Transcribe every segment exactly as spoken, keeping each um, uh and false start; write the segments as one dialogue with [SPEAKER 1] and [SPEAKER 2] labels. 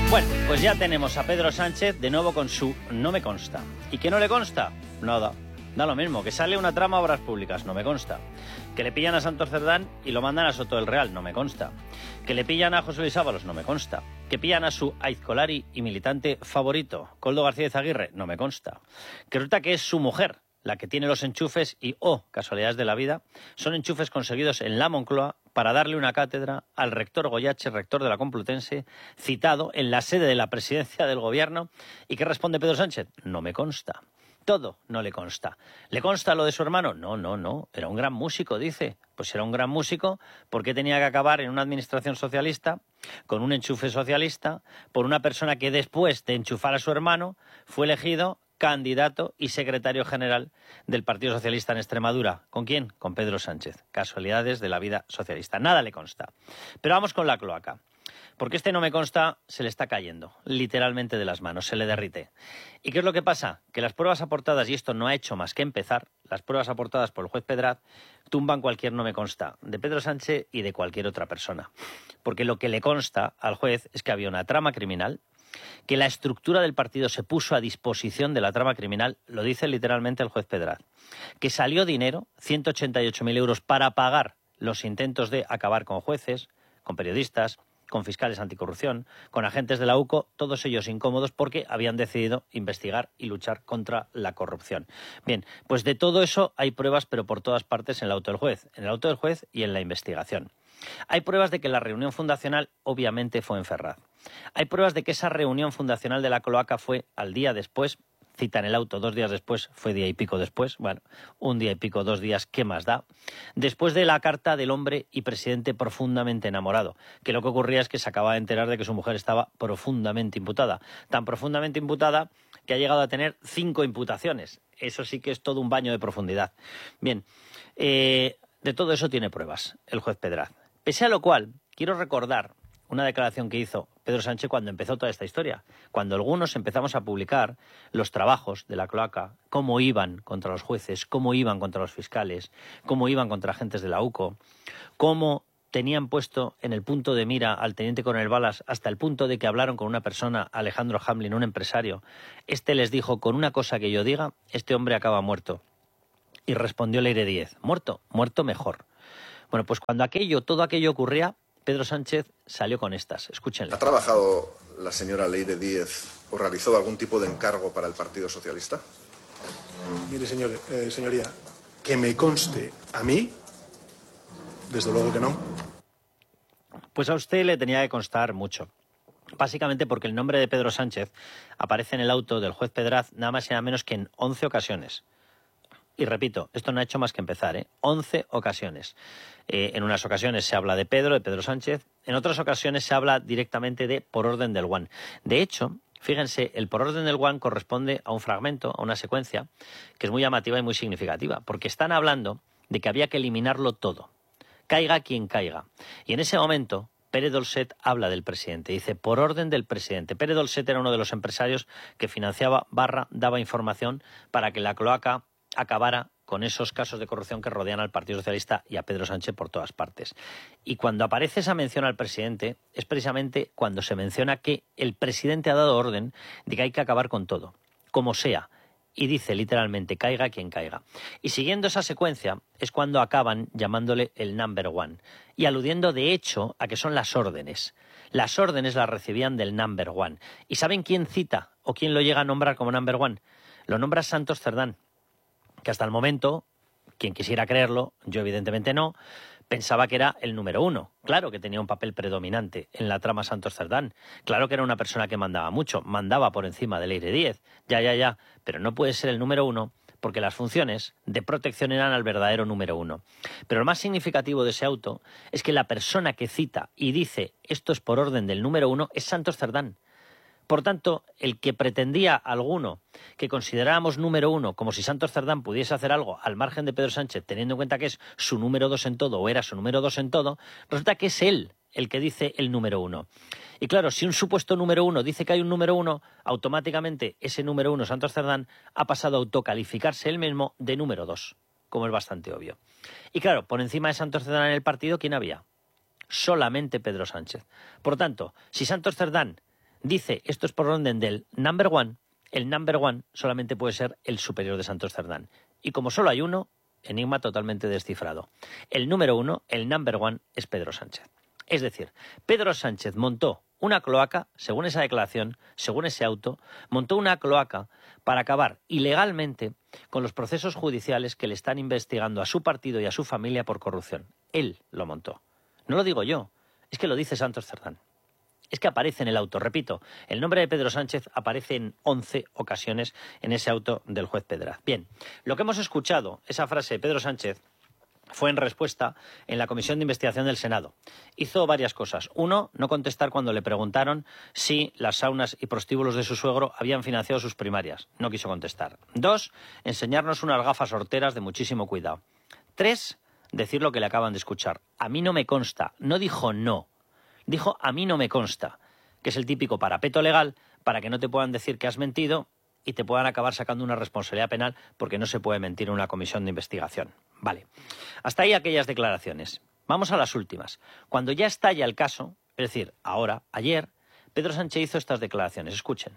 [SPEAKER 1] Bueno, pues ya tenemos a Pedro Sánchez de nuevo con su no me consta. ¿Y qué no le consta? Nada. Da lo mismo, que sale una trama a obras públicas, no me consta. Que le pillan a Santos Cerdán y lo mandan a Soto del Real, no me consta. Que le pillan a José Luis Ábalos, no me consta. Que pillan a su aizkolari y militante favorito, Koldo García Izaguirre, no me consta. Que resulta que es su mujer la que tiene los enchufes y, oh, casualidades de la vida, son enchufes conseguidos en la Moncloa para darle una cátedra al rector Goyache, rector de la Complutense, citado en la sede de la presidencia del gobierno. ¿Y qué responde Pedro Sánchez? No me consta. Todo no le consta. ¿Le consta lo de su hermano? No, no, no. Era un gran músico, dice. Pues era un gran músico porque tenía que acabar en una administración socialista, con un enchufe socialista, por una persona que después de enchufar a su hermano fue elegido candidato y secretario general del Partido Socialista en Extremadura. ¿Con quién? Con Pedro Sánchez. Casualidades de la vida socialista. Nada le consta. Pero vamos con la cloaca. Porque este no me consta se le está cayendo, literalmente de las manos, se le derrite. ¿Y qué es lo que pasa? Que las pruebas aportadas, y esto no ha hecho más que empezar, las pruebas aportadas por el juez Pedraz tumban cualquier no me consta de Pedro Sánchez y de cualquier otra persona. Porque lo que le consta al juez es que había una trama criminal, que la estructura del partido se puso a disposición de la trama criminal, lo dice literalmente el juez Pedraz, que salió dinero, ciento ochenta y ocho mil euros, para pagar los intentos de acabar con jueces, con periodistas, con fiscales anticorrupción, con agentes de la U C O, todos ellos incómodos porque habían decidido investigar y luchar contra la corrupción. Bien, pues de todo eso hay pruebas, pero por todas partes en el auto del juez, en el auto del juez y en la investigación. Hay pruebas de que la reunión fundacional obviamente fue en Ferraz. Hay pruebas de que esa reunión fundacional de la cloaca fue al día después, cita en el auto, dos días después, fue día y pico después, bueno, un día y pico, dos días, ¿qué más da? Después de la carta del hombre y presidente profundamente enamorado, que lo que ocurría es que se acaba de enterar de que su mujer estaba profundamente imputada, tan profundamente imputada que ha llegado a tener cinco imputaciones. Eso sí que es todo un baño de profundidad. Bien, eh, de todo eso tiene pruebas el juez Pedraz. Pese a lo cual, quiero recordar una declaración que hizo Pedro Sánchez cuando empezó toda esta historia. Cuando algunos empezamos a publicar los trabajos de la cloaca, cómo iban contra los jueces, cómo iban contra los fiscales, cómo iban contra agentes de la U C O, cómo tenían puesto en el punto de mira al teniente coronel Balas hasta el punto de que hablaron con una persona, Alejandro Hamlin, un empresario. Este les dijo, con una cosa que yo diga, este hombre acaba muerto. Y respondió Leire Díez, muerto, muerto mejor. Bueno, pues cuando aquello, todo aquello ocurría, Pedro Sánchez salió con estas. Escúchenle.
[SPEAKER 2] ¿Ha trabajado la señora Leire Díez o realizado algún tipo de encargo para el Partido Socialista?
[SPEAKER 3] Mire, señor, eh, señoría, que me conste a mí, desde luego que no.
[SPEAKER 1] Pues a usted le tenía que constar mucho. Básicamente porque el nombre de Pedro Sánchez aparece en el auto del juez Pedraz nada más y nada menos que en once ocasiones. Y repito, esto no ha hecho más que empezar, ¿eh? once ocasiones. Eh, en unas ocasiones se habla de Pedro, de Pedro Sánchez. En otras ocasiones se habla directamente de por orden del One. De hecho, fíjense, el por orden del One corresponde a un fragmento, a una secuencia, que es muy llamativa y muy significativa. Porque están hablando de que había que eliminarlo todo. Caiga quien caiga. Y en ese momento, Pere Dolcet habla del presidente. Dice, por orden del presidente. Pere Dolcet era uno de los empresarios que financiaba, barra, daba información para que la cloaca acabara con esos casos de corrupción que rodean al Partido Socialista y a Pedro Sánchez por todas partes. Y cuando aparece esa mención al presidente, es precisamente cuando se menciona que el presidente ha dado orden de que hay que acabar con todo, como sea. Y dice literalmente, caiga quien caiga. Y siguiendo esa secuencia es cuando acaban llamándole el number one. Y aludiendo de hecho a que son las órdenes. Las órdenes las recibían del number one. ¿Y saben quién cita o quién lo llega a nombrar como number one? Lo nombra Santos Cerdán, que hasta el momento, quien quisiera creerlo, yo evidentemente no, pensaba que era el número uno. Claro que tenía un papel predominante en la trama Santos Cerdán. Claro que era una persona que mandaba mucho, mandaba por encima de Leire Díez. Ya, ya, ya, pero no puede ser el número uno porque las funciones de protección eran al verdadero número uno. Pero lo más significativo de ese auto es que la persona que cita y dice esto es por orden del número uno es Santos Cerdán. Por tanto, el que pretendía alguno que considerábamos número uno, como si Santos Cerdán pudiese hacer algo al margen de Pedro Sánchez, teniendo en cuenta que es su número dos en todo o era su número dos en todo, resulta que es él el que dice el número uno. Y claro, si un supuesto número uno dice que hay un número uno, automáticamente ese número uno, Santos Cerdán, ha pasado a autocalificarse él mismo de número dos, como es bastante obvio. Y claro, por encima de Santos Cerdán en el partido, ¿quién había? Solamente Pedro Sánchez. Por tanto, si Santos Cerdán dice, esto es por orden del number one, el number one solamente puede ser el superior de Santos Cerdán. Y como solo hay uno, enigma totalmente descifrado. El número uno, el number one, es Pedro Sánchez. Es decir, Pedro Sánchez montó una cloaca, según esa declaración, según ese auto, montó una cloaca para acabar ilegalmente con los procesos judiciales que le están investigando a su partido y a su familia por corrupción. Él lo montó. No lo digo yo, es que lo dice Santos Cerdán. Es que aparece en el auto, repito, el nombre de Pedro Sánchez aparece en once ocasiones en ese auto del juez Pedraz. Bien, lo que hemos escuchado, esa frase de Pedro Sánchez, fue en respuesta en la Comisión de Investigación del Senado. Hizo varias cosas. Uno, no contestar cuando le preguntaron si las saunas y prostíbulos de su suegro habían financiado sus primarias. No quiso contestar. Dos, enseñarnos unas gafas horteras de muchísimo cuidado. Tres, decir lo que le acaban de escuchar. A mí no me consta. No dijo no. Dijo a mí no me consta, que es el típico parapeto legal para que no te puedan decir que has mentido y te puedan acabar sacando una responsabilidad penal porque no se puede mentir en una comisión de investigación. Vale. Hasta ahí aquellas declaraciones. Vamos a las últimas. Cuando ya estalla el caso, es decir, ahora, ayer, Pedro Sánchez hizo estas declaraciones. Escuchen.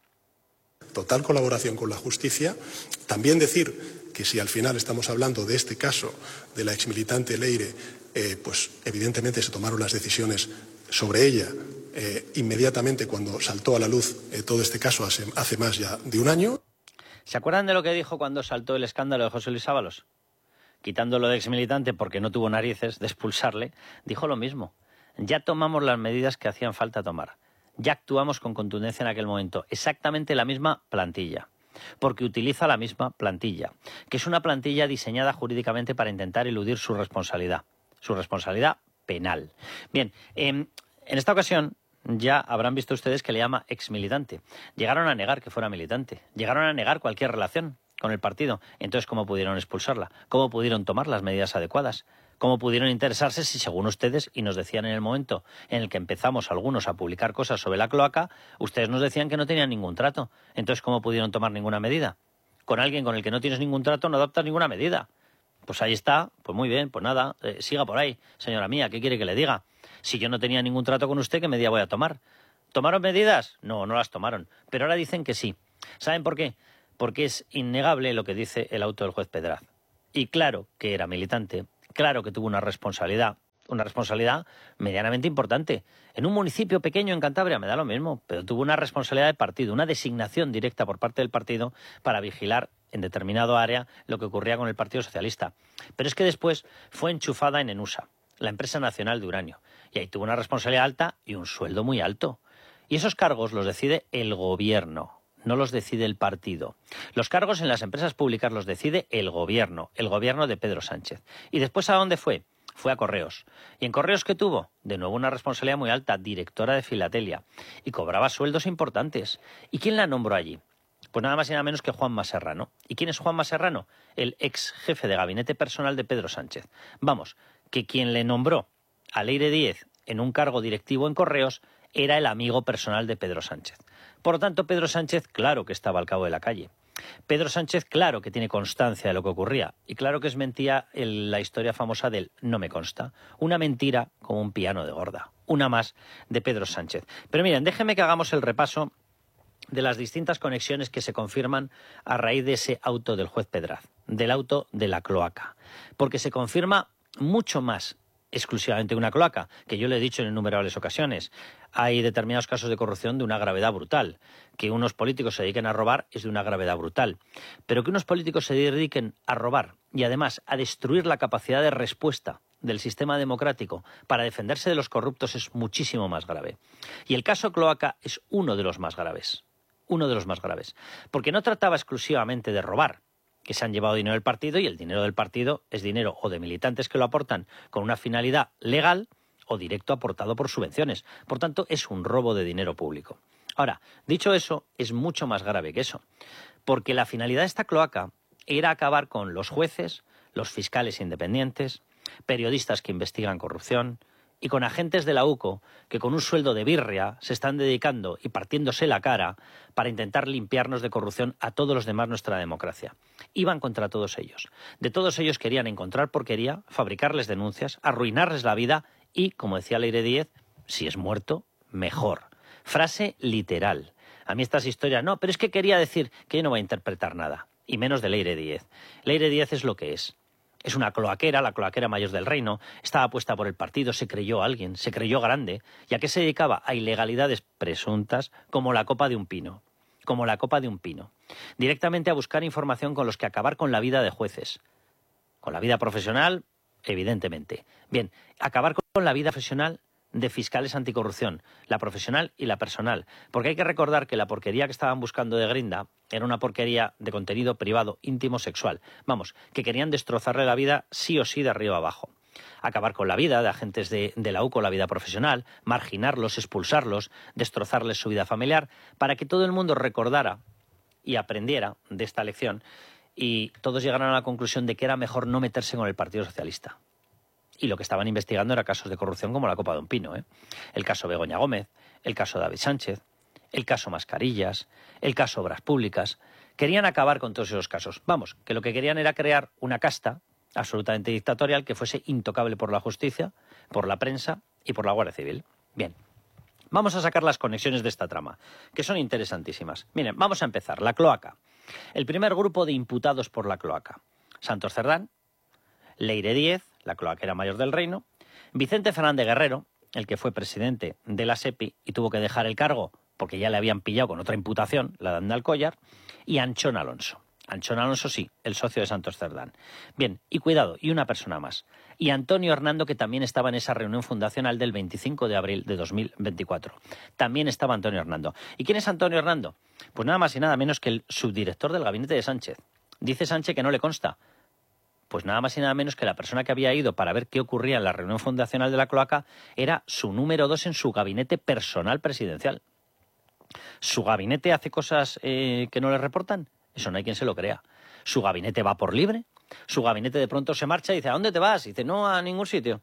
[SPEAKER 3] Total colaboración con la justicia. También decir que si al final estamos hablando de este caso de la exmilitante Leire, eh, pues evidentemente se tomaron las decisiones sobre ella eh, inmediatamente cuando saltó a la luz eh, todo este caso hace, hace más ya de un año.
[SPEAKER 1] ¿Se acuerdan de lo que dijo cuando saltó el escándalo de José Luis Ábalos? Quitándolo de exmilitante porque no tuvo narices de expulsarle, dijo lo mismo. Ya tomamos las medidas que hacían falta tomar. Ya actuamos con contundencia en aquel momento. Exactamente la misma plantilla. Porque utiliza la misma plantilla, que es una plantilla diseñada jurídicamente para intentar eludir su responsabilidad. Su responsabilidad penal. Bien, eh, en esta ocasión ya habrán visto ustedes que le llama exmilitante. Llegaron a negar que fuera militante. Llegaron a negar cualquier relación con el partido. Entonces, ¿cómo pudieron expulsarla? ¿Cómo pudieron tomar las medidas adecuadas? ¿Cómo pudieron interesarse si, según ustedes, y nos decían en el momento en el que empezamos algunos a publicar cosas sobre la cloaca, ustedes nos decían que no tenían ningún trato? Entonces, ¿cómo pudieron tomar ninguna medida? Con alguien con el que no tienes ningún trato no adoptas ninguna medida. Pues ahí está, pues muy bien, pues nada, eh, siga por ahí. Señora mía, ¿qué quiere que le diga? Si yo no tenía ningún trato con usted, ¿qué medida voy a tomar? ¿Tomaron medidas? No, no las tomaron. Pero ahora dicen que sí. ¿Saben por qué? Porque es innegable lo que dice el auto del juez Pedraz. Y claro que era militante, claro que tuvo una responsabilidad, una responsabilidad medianamente importante. En un municipio pequeño en Cantabria me da lo mismo, pero tuvo una responsabilidad de partido, una designación directa por parte del partido para vigilar en determinado área lo que ocurría con el Partido Socialista. Pero es que después fue enchufada en ENUSA, la empresa nacional de uranio, y ahí tuvo una responsabilidad alta y un sueldo muy alto. Y esos cargos los decide el gobierno, no los decide el partido. Los cargos en las empresas públicas los decide el gobierno, el gobierno de Pedro Sánchez. ¿Y después a dónde fue? Fue a Correos. ¿Y en Correos qué tuvo? De nuevo una responsabilidad muy alta, directora de Filatelia. Y cobraba sueldos importantes. ¿Y quién la nombró allí? Pues nada más y nada menos que Juanma Serrano. ¿Y quién es Juanma Serrano? El ex jefe de gabinete personal de Pedro Sánchez. Vamos, que quien le nombró a Leire Díez en un cargo directivo en Correos era el amigo personal de Pedro Sánchez. Por lo tanto, Pedro Sánchez, claro que estaba al cabo de la calle. Pedro Sánchez, claro que tiene constancia de lo que ocurría. Y claro que es mentira el, la historia famosa del no me consta. Una mentira como un piano de gorda. Una más de Pedro Sánchez. Pero miren, déjenme que hagamos el repaso de las distintas conexiones que se confirman a raíz de ese auto del juez Pedraz, del auto de la cloaca. Porque se confirma mucho más exclusivamente una cloaca, que yo le he dicho en innumerables ocasiones. Hay determinados casos de corrupción de una gravedad brutal. Que unos políticos se dediquen a robar es de una gravedad brutal. Pero que unos políticos se dediquen a robar y además a destruir la capacidad de respuesta del sistema democrático para defenderse de los corruptos es muchísimo más grave. Y el caso cloaca es uno de los más graves. Uno de los más graves. Porque no trataba exclusivamente de robar, que se han llevado dinero del partido y el dinero del partido es dinero o de militantes que lo aportan con una finalidad legal o directo aportado por subvenciones. Por tanto, es un robo de dinero público. Ahora, dicho eso, es mucho más grave que eso, porque la finalidad de esta cloaca era acabar con los jueces, los fiscales independientes, periodistas que investigan corrupción y con agentes de la UCO que con un sueldo de birria se están dedicando y partiéndose la cara para intentar limpiarnos de corrupción a todos los demás nuestra democracia. Iban contra todos ellos. De todos ellos querían encontrar porquería, fabricarles denuncias, arruinarles la vida y, como decía Leire Díez, si es muerto, mejor. Frase literal. A mí estas historias, no, pero es que quería decir que yo no voy a interpretar nada, y menos de Leire Díez. Leire Díez es lo que es. Es una cloaquera, la cloaquera mayor del reino, estaba puesta por el partido, se creyó alguien, se creyó grande, y a qué se dedicaba a ilegalidades presuntas como la copa de un pino, como la copa de un pino. Directamente a buscar información con los que acabar con la vida de jueces. Con la vida profesional, evidentemente. Bien, acabar con la vida profesional de fiscales anticorrupción, la profesional y la personal. Porque hay que recordar que la porquería que estaban buscando de Grinda era una porquería de contenido privado, íntimo, sexual. Vamos, que querían destrozarle la vida sí o sí de arriba abajo. Acabar con la vida de agentes de, de la U C O, la vida profesional, marginarlos, expulsarlos, destrozarles su vida familiar, para que todo el mundo recordara y aprendiera de esta lección y todos llegaran a la conclusión de que era mejor no meterse con el Partido Socialista. Y lo que estaban investigando era casos de corrupción como la copa de un pino, ¿eh? El caso Begoña Gómez, el caso David Sánchez, el caso Mascarillas, el caso Obras Públicas. Querían acabar con todos esos casos. Vamos, que lo que querían era crear una casta absolutamente dictatorial que fuese intocable por la justicia, por la prensa y por la Guardia Civil. Bien, vamos a sacar las conexiones de esta trama, que son interesantísimas. Miren, vamos a empezar. La cloaca. El primer grupo de imputados por la cloaca. Santos Cerdán, Leire Díez, la cloaquera mayor del reino, Vicente Fernández Guerrero, el que fue presidente de la SEPI y tuvo que dejar el cargo porque ya le habían pillado con otra imputación, la de Andalcollar, y Anchón Alonso. Anchón Alonso sí, el socio de Santos Cerdán. Bien, y cuidado, y una persona más. Y Antonio Hernando, que también estaba en esa reunión fundacional del veinticinco de abril de dos mil veinticuatro. También estaba Antonio Hernando. ¿Y quién es Antonio Hernando? Pues nada más y nada menos que el subdirector del gabinete de Sánchez. Dice Sánchez que no le consta. Pues nada más y nada menos que la persona que había ido para ver qué ocurría en la reunión fundacional de la cloaca era su número dos en su gabinete personal presidencial. ¿Su gabinete hace cosas eh, que no le reportan? Eso no hay quien se lo crea. ¿Su gabinete va por libre? ¿Su gabinete de pronto se marcha y dice, ¿a dónde te vas? Y dice, no, a ningún sitio.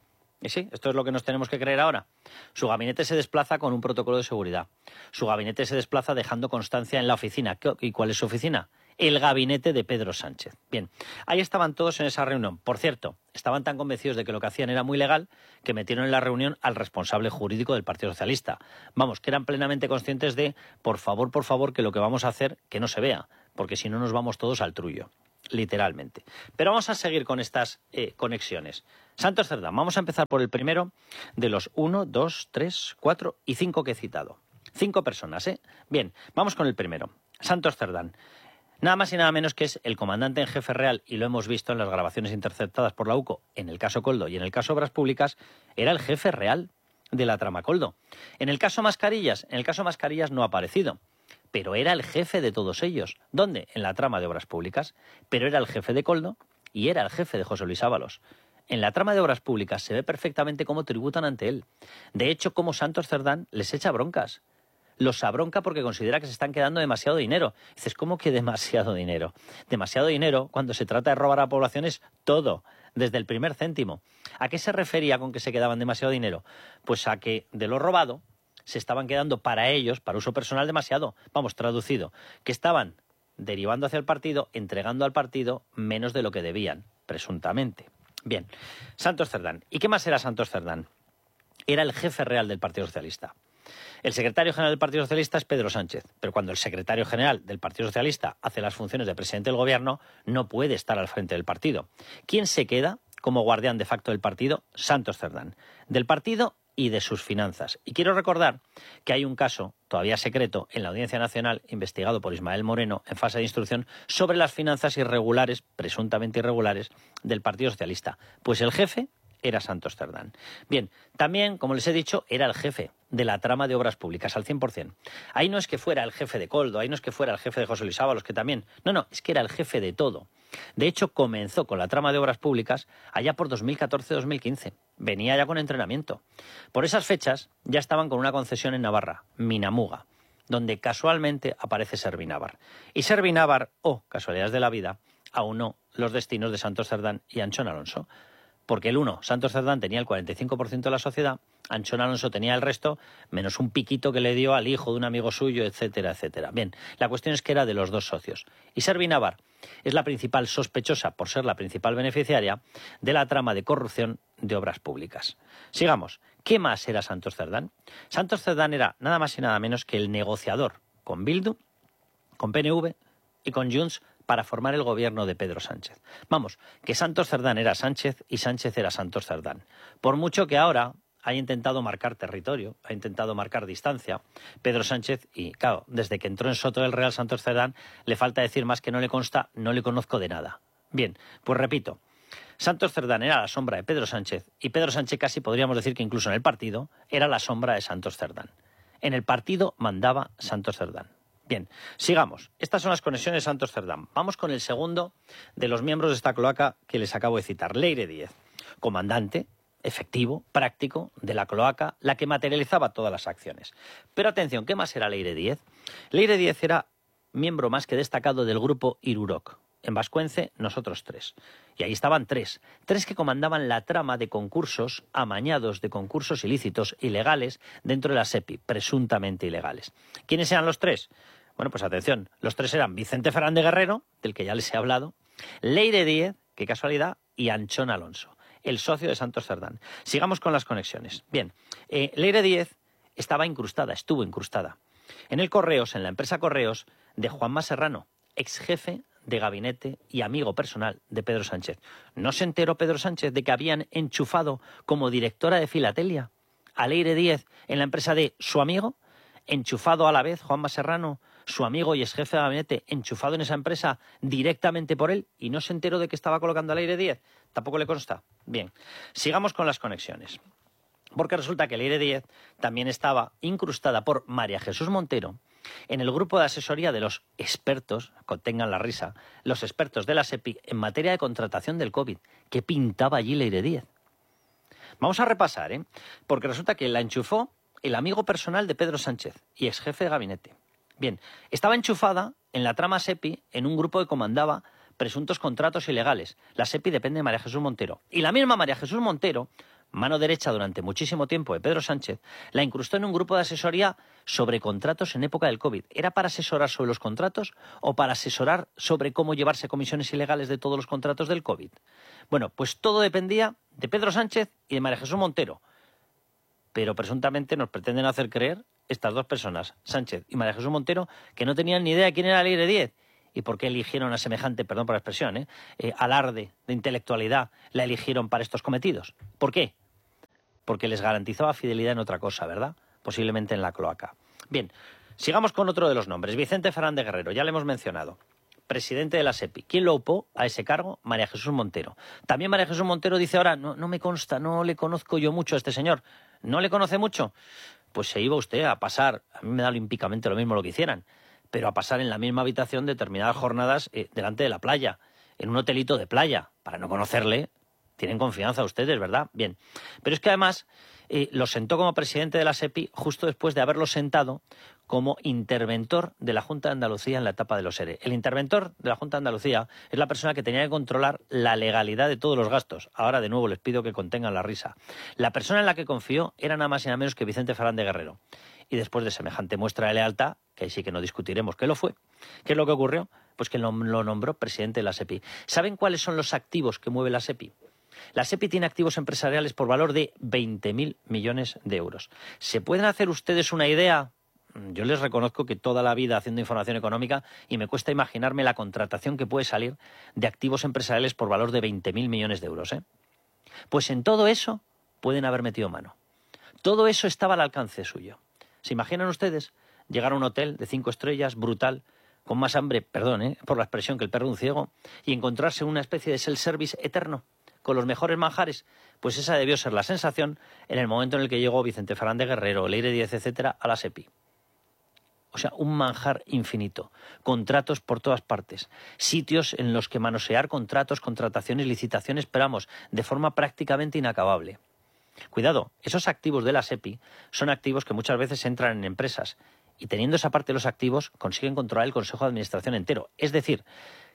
[SPEAKER 1] Y sí, esto es lo que nos tenemos que creer ahora. Su gabinete se desplaza con un protocolo de seguridad. Su gabinete se desplaza dejando constancia en la oficina. ¿Y cuál es su oficina? El gabinete de Pedro Sánchez. Bien, ahí estaban todos en esa reunión. Por cierto, estaban tan convencidos de que lo que hacían era muy legal que metieron en la reunión al responsable jurídico del Partido Socialista. Vamos, que eran plenamente conscientes de, por favor, por favor, que lo que vamos a hacer, que no se vea, porque si no nos vamos todos al trullo, literalmente. Pero vamos a seguir con estas eh, conexiones. Santos Cerdán, vamos a empezar por el primero de los uno, dos, tres, cuatro y cinco que he citado. Cinco personas, ¿eh? Bien, vamos con el primero. Santos Cerdán. Nada más y nada menos que es el comandante en jefe real, y lo hemos visto en las grabaciones interceptadas por la U C O, en el caso Koldo y en el caso Obras Públicas, era el jefe real de la trama Koldo. En el caso Mascarillas, en el caso Mascarillas no ha aparecido, pero era el jefe de todos ellos. ¿Dónde? En la trama de Obras Públicas, pero era el jefe de Koldo y era el jefe de José Luis Ábalos. En la trama de Obras Públicas se ve perfectamente cómo tributan ante él. De hecho, cómo Santos Cerdán les echa broncas. Los abronca porque considera que se están quedando demasiado dinero. Dices, ¿cómo que demasiado dinero? Demasiado dinero, cuando se trata de robar a la población, es todo, desde el primer céntimo. ¿A qué se refería con que se quedaban demasiado dinero? Pues a que de lo robado se estaban quedando para ellos, para uso personal, demasiado. Vamos, traducido, que estaban derivando hacia el partido, entregando al partido menos de lo que debían, presuntamente. Bien, Santos Cerdán. ¿Y qué más era Santos Cerdán? Era el jefe real del Partido Socialista. El secretario general del Partido Socialista es Pedro Sánchez, pero cuando el secretario general del Partido Socialista hace las funciones de presidente del gobierno, no puede estar al frente del partido. ¿Quién se queda como guardián de facto del partido? Santos Cerdán. Del partido y de sus finanzas. Y quiero recordar que hay un caso, todavía secreto, en la Audiencia Nacional, investigado por Ismael Moreno, en fase de instrucción, sobre las finanzas irregulares, presuntamente irregulares, del Partido Socialista. Pues el jefe era Santos Cerdán. Bien, también, como les he dicho, era el jefe de la trama de Obras Públicas, al cien por cien. Ahí no es que fuera el jefe de Koldo, ahí no es que fuera el jefe de José Luis Ábalos, que también... No, no, es que era el jefe de todo. De hecho, comenzó con la trama de Obras Públicas allá por dos mil catorce dos mil quince. Venía ya con entrenamiento. Por esas fechas ya estaban con una concesión en Navarra, Minamuga, donde casualmente aparece Servinávar. Y Servinávar, oh, casualidades de la vida, aunó los destinos de Santos Cerdán y Anchón Alonso. porque el uno, Santos Cerdán, tenía el cuarenta y cinco por ciento de la sociedad, Anchón Alonso tenía el resto, menos un piquito que le dio al hijo de un amigo suyo, etcétera, etcétera. Bien, la cuestión es que era de los dos socios. Y Servi Navar es la principal sospechosa, por ser la principal beneficiaria, de la trama de corrupción de obras públicas. Sigamos. ¿Qué más era Santos Cerdán? Santos Cerdán era nada más y nada menos que el negociador con Bildu, con P N V y con Junts para formar el gobierno de Pedro Sánchez. Vamos, que Santos Cerdán era Sánchez y Sánchez era Santos Cerdán. Por mucho que ahora ha intentado marcar territorio, ha intentado marcar distancia, Pedro Sánchez, y claro, desde que entró en Soto del Real Santos Cerdán, le falta decir más que no le consta, no le conozco de nada. Bien, pues repito, Santos Cerdán era la sombra de Pedro Sánchez y Pedro Sánchez casi podríamos decir que incluso en el partido era la sombra de Santos Cerdán. En el partido mandaba Santos Cerdán. Bien, sigamos. Estas son las conexiones de Santos Cerdán. Vamos con el segundo de los miembros de esta cloaca que les acabo de citar, Leire Díez, comandante efectivo, práctico, de la cloaca, la que materializaba todas las acciones. Pero atención, ¿qué más era Leire Díez? Leire Díez era miembro más que destacado del grupo Irurok. En Vascuence, nosotros tres. Y ahí estaban tres. Tres que comandaban la trama de concursos amañados, de concursos ilícitos, ilegales, dentro de la SEPI, presuntamente ilegales. ¿Quiénes eran los tres? Bueno, pues atención, los tres eran Vicente Fernández Guerrero, del que ya les he hablado, Leire Díez, qué casualidad, y Anchón Alonso, el socio de Santos Cerdán. Sigamos con las conexiones. Bien, eh, Leire Díez estaba incrustada, estuvo incrustada, en el Correos, en la empresa Correos, de Juanma Serrano, ex jefe de gabinete y amigo personal de Pedro Sánchez. ¿No se enteró Pedro Sánchez de que habían enchufado como directora de filatelia a Leire Díez en la empresa de su amigo? Enchufado a la vez Juanma Serrano, su amigo y ex jefe de gabinete, enchufado en esa empresa directamente por él, y no se enteró de que estaba colocando a Leire Díez. Tampoco le consta. Bien, sigamos con las conexiones. Porque resulta que Leire Díez también estaba incrustada por María Jesús Montero en el grupo de asesoría de los expertos, contengan la risa, los expertos de la SEPI en materia de contratación del COVID. ¿Qué pintaba allí Leire Díez? Vamos a repasar, ¿eh? Porque resulta que la enchufó el amigo personal de Pedro Sánchez y ex jefe de gabinete. Bien, estaba enchufada en la trama SEPI en un grupo que comandaba presuntos contratos ilegales. La SEPI depende de María Jesús Montero. Y la misma María Jesús Montero, mano derecha durante muchísimo tiempo de Pedro Sánchez, la incrustó en un grupo de asesoría sobre contratos en época del COVID. ¿Era para asesorar sobre los contratos o para asesorar sobre cómo llevarse comisiones ilegales de todos los contratos del COVID? Bueno, pues todo dependía de Pedro Sánchez y de María Jesús Montero. Pero presuntamente nos pretenden hacer creer estas dos personas, Sánchez y María Jesús Montero, que no tenían ni idea de quién era Leire Díez y por qué eligieron a semejante, perdón por la expresión, ¿eh? Eh, alarde de intelectualidad, la eligieron para estos cometidos. ¿Por qué? Porque les garantizaba fidelidad en otra cosa, ¿verdad? Posiblemente en la cloaca. Bien, sigamos con otro de los nombres, Vicente Fernández Guerrero, ya le hemos mencionado, presidente de la SEPI. ¿Quién lo upó a ese cargo? María Jesús Montero. También María Jesús Montero dice ahora, no, no me consta, no le conozco yo mucho a este señor. ¿No le conoce mucho? Pues se iba usted a pasar, a mí me da olímpicamente lo mismo lo que hicieran, pero a pasar en la misma habitación determinadas jornadas eh, delante de la playa, en un hotelito de playa, para no conocerle. Tienen confianza ustedes, ¿verdad? Bien. Pero es que además eh, lo sentó como presidente de la SEPI justo después de haberlo sentado como interventor de la Junta de Andalucía en la etapa de los E R E. El interventor de la Junta de Andalucía es la persona que tenía que controlar la legalidad de todos los gastos. Ahora, de nuevo, les pido que contengan la risa. La persona en la que confió era nada más y nada menos que Vicente Fernández Guerrero. Y después de semejante muestra de lealtad, que ahí sí que no discutiremos que lo fue, ¿qué es lo que ocurrió? Pues que lo, lo nombró presidente de la SEPI. ¿Saben cuáles son los activos que mueve la SEPI? La SEPI tiene activos empresariales por valor de veinte mil millones de euros. ¿Se pueden hacer ustedes una idea? Yo les reconozco que toda la vida haciendo información económica y me cuesta imaginarme la contratación que puede salir de activos empresariales por valor de veinte mil millones de euros, ¿eh? Pues en todo eso pueden haber metido mano. Todo eso estaba al alcance suyo. ¿Se imaginan ustedes llegar a un hotel de cinco estrellas, brutal, con más hambre, perdón, ¿eh? por la expresión, que el perro de un ciego, y encontrarse una especie de self-service eterno, con los mejores manjares? Pues esa debió ser la sensación en el momento en el que llegó Vicente Fernández Guerrero, Leire Díez, etcétera, a la SEPI. O sea, un manjar infinito, contratos por todas partes, sitios en los que manosear contratos, contrataciones, licitaciones, pero vamos, de forma prácticamente inacabable. Cuidado, esos activos de la SEPI son activos que muchas veces entran en empresas y teniendo esa parte de los activos consiguen controlar el Consejo de Administración entero. Es decir,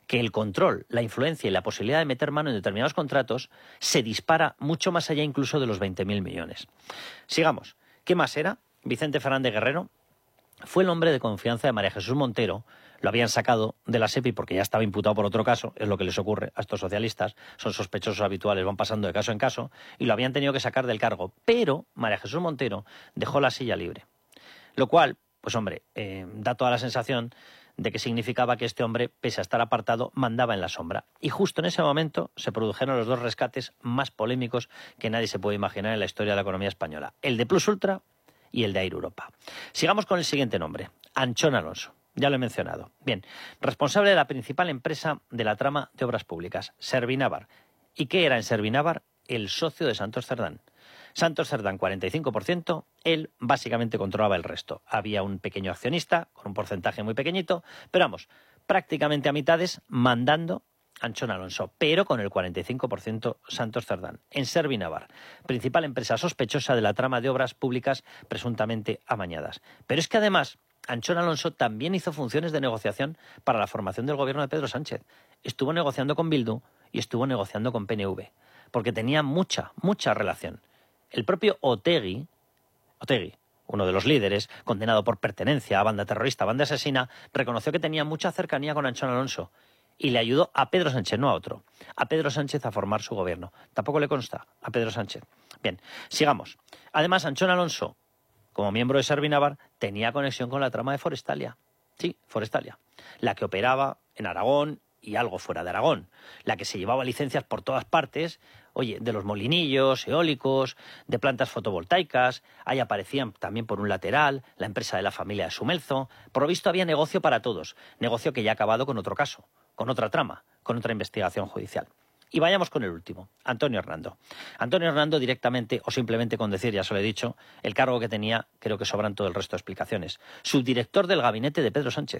[SPEAKER 1] que el control, la influencia y la posibilidad de meter mano en determinados contratos se dispara mucho más allá incluso de los veinte mil millones. Sigamos. ¿Qué más era? Vicente Fernández Guerrero fue el hombre de confianza de María Jesús Montero. Lo habían sacado de la SEPI porque ya estaba imputado por otro caso, es lo que les ocurre a estos socialistas, son sospechosos habituales, van pasando de caso en caso, y lo habían tenido que sacar del cargo. Pero María Jesús Montero dejó la silla libre. Lo cual, pues hombre, eh, da toda la sensación de que significaba que este hombre, pese a estar apartado, mandaba en la sombra. Y justo en ese momento se produjeron los dos rescates más polémicos que nadie se puede imaginar en la historia de la economía española. El de Plus Ultra y el de Air Europa. Sigamos con el siguiente nombre, Anchón Alonso. Ya lo he mencionado. Bien, responsable de la principal empresa de la trama de obras públicas, Servinavar. ¿Y qué era en Servinavar? El socio de Santos Cerdán. Santos Cerdán, cuarenta y cinco por ciento, él básicamente controlaba el resto. Había un pequeño accionista, con un porcentaje muy pequeñito, pero vamos, prácticamente a mitades, mandando Anchón Alonso, pero con el cuarenta y cinco por ciento Santos Cerdán. En Servinavar, principal empresa sospechosa de la trama de obras públicas presuntamente amañadas. Pero es que además, Anchón Alonso también hizo funciones de negociación para la formación del gobierno de Pedro Sánchez. Estuvo negociando con Bildu y estuvo negociando con P N V, porque tenía mucha, mucha relación. El propio Otegi, Otegi, uno de los líderes, condenado por pertenencia a banda terrorista, banda asesina, reconoció que tenía mucha cercanía con Anchón Alonso y le ayudó a Pedro Sánchez, no a otro, a Pedro Sánchez a formar su gobierno. Tampoco le consta a Pedro Sánchez. Bien, sigamos. Además, Anchón Alonso, como miembro de Servinavar, tenía conexión con la trama de Forestalia. Sí, Forestalia. La que operaba en Aragón y algo fuera de Aragón. La que se llevaba licencias por todas partes, oye, de los molinillos, eólicos, de plantas fotovoltaicas. Ahí aparecían también por un lateral la empresa de la familia de Sumelzo. Por lo visto había negocio para todos. Negocio que ya ha acabado con otro caso, con otra trama, con otra investigación judicial. Y vayamos con el último, Antonio Hernando. Antonio Hernando directamente, o simplemente con decir, ya se lo he dicho, el cargo que tenía, creo que sobran todo el resto de explicaciones. Subdirector del gabinete de Pedro Sánchez.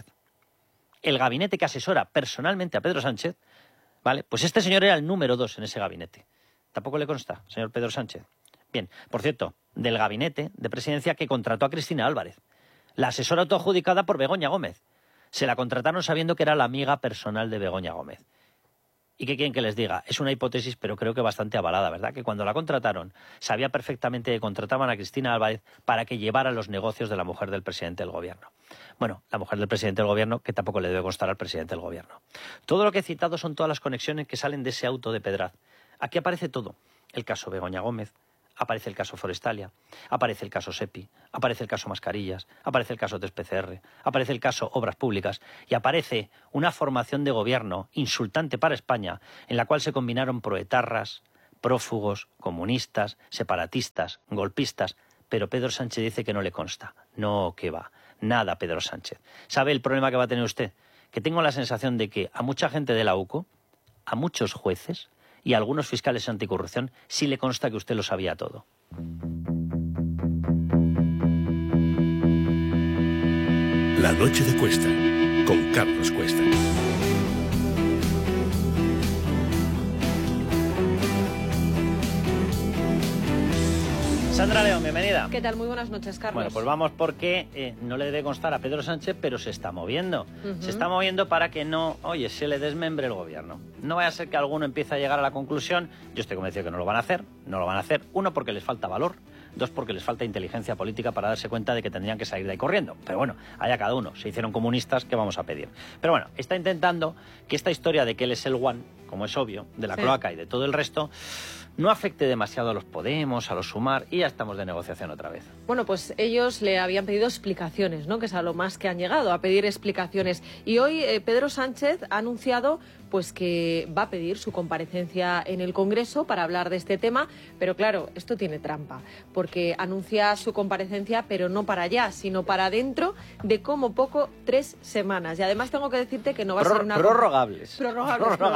[SPEAKER 1] El gabinete que asesora personalmente a Pedro Sánchez, ¿vale? Pues este señor era el número dos en ese gabinete. Tampoco le consta, señor Pedro Sánchez. Bien, por cierto, del gabinete de presidencia que contrató a Cristina Álvarez. La asesora autoadjudicada por Begoña Gómez. Se la contrataron sabiendo que era la amiga personal de Begoña Gómez. ¿Y qué quieren que les diga? Es una hipótesis, pero creo que bastante avalada, ¿verdad? Que cuando la contrataron, sabía perfectamente que contrataban a Cristina Álvarez para que llevara los negocios de la mujer del presidente del gobierno. Bueno, la mujer del presidente del gobierno, que tampoco le debe constar al presidente del gobierno. Todo lo que he citado son todas las conexiones que salen de ese auto de Pedraz. Aquí aparece todo. El caso Begoña Gómez, aparece el caso Forestalia, aparece el caso SEPI, aparece el caso Mascarillas, aparece el caso test P C R, aparece el caso Obras Públicas y aparece una formación de gobierno insultante para España en la cual se combinaron proetarras, prófugos, comunistas, separatistas, golpistas, pero Pedro Sánchez dice que no le consta. No, que va. Nada, Pedro Sánchez. ¿Sabe el problema que va a tener usted? Que tengo la sensación de que a mucha gente de la UCO, a muchos jueces y a algunos fiscales anticorrupción sí le consta que usted lo sabía todo.
[SPEAKER 4] La noche de Cuesta, con Carlos Cuesta.
[SPEAKER 1] Sandra León, bienvenida.
[SPEAKER 5] ¿Qué tal? Muy buenas noches, Carlos.
[SPEAKER 1] Bueno, pues vamos porque eh, no le debe constar a Pedro Sánchez, pero se está moviendo. Uh-huh. Se está moviendo para que no, oye, se le desmembre el gobierno. No vaya a ser que alguno empiece a llegar a la conclusión, yo estoy convencido que no lo van a hacer, no lo van a hacer, uno, porque les falta valor, dos, porque les falta inteligencia política para darse cuenta de que tendrían que salir de ahí corriendo. Pero bueno, allá cada uno, se hicieron comunistas, ¿qué vamos a pedir? Pero bueno, está intentando que esta historia de que él es el one, como es obvio, de la sí. cloaca y de todo el resto, no afecte demasiado a los Podemos, a los Sumar, y ya estamos de negociación otra vez.
[SPEAKER 5] Bueno, pues ellos le habían pedido explicaciones, ¿no? Que es a lo más que han llegado, a pedir explicaciones. Y hoy eh, Pedro Sánchez ha anunciado pues que va a pedir su comparecencia en el Congreso para hablar de este tema, pero claro, esto tiene trampa, porque anuncia su comparecencia, pero no para allá, sino para dentro de como poco tres semanas. Y además tengo que decirte que no va
[SPEAKER 1] Pror
[SPEAKER 5] a ser una...
[SPEAKER 1] Prorrogables.
[SPEAKER 5] Prorrogables, prorrogables, ya la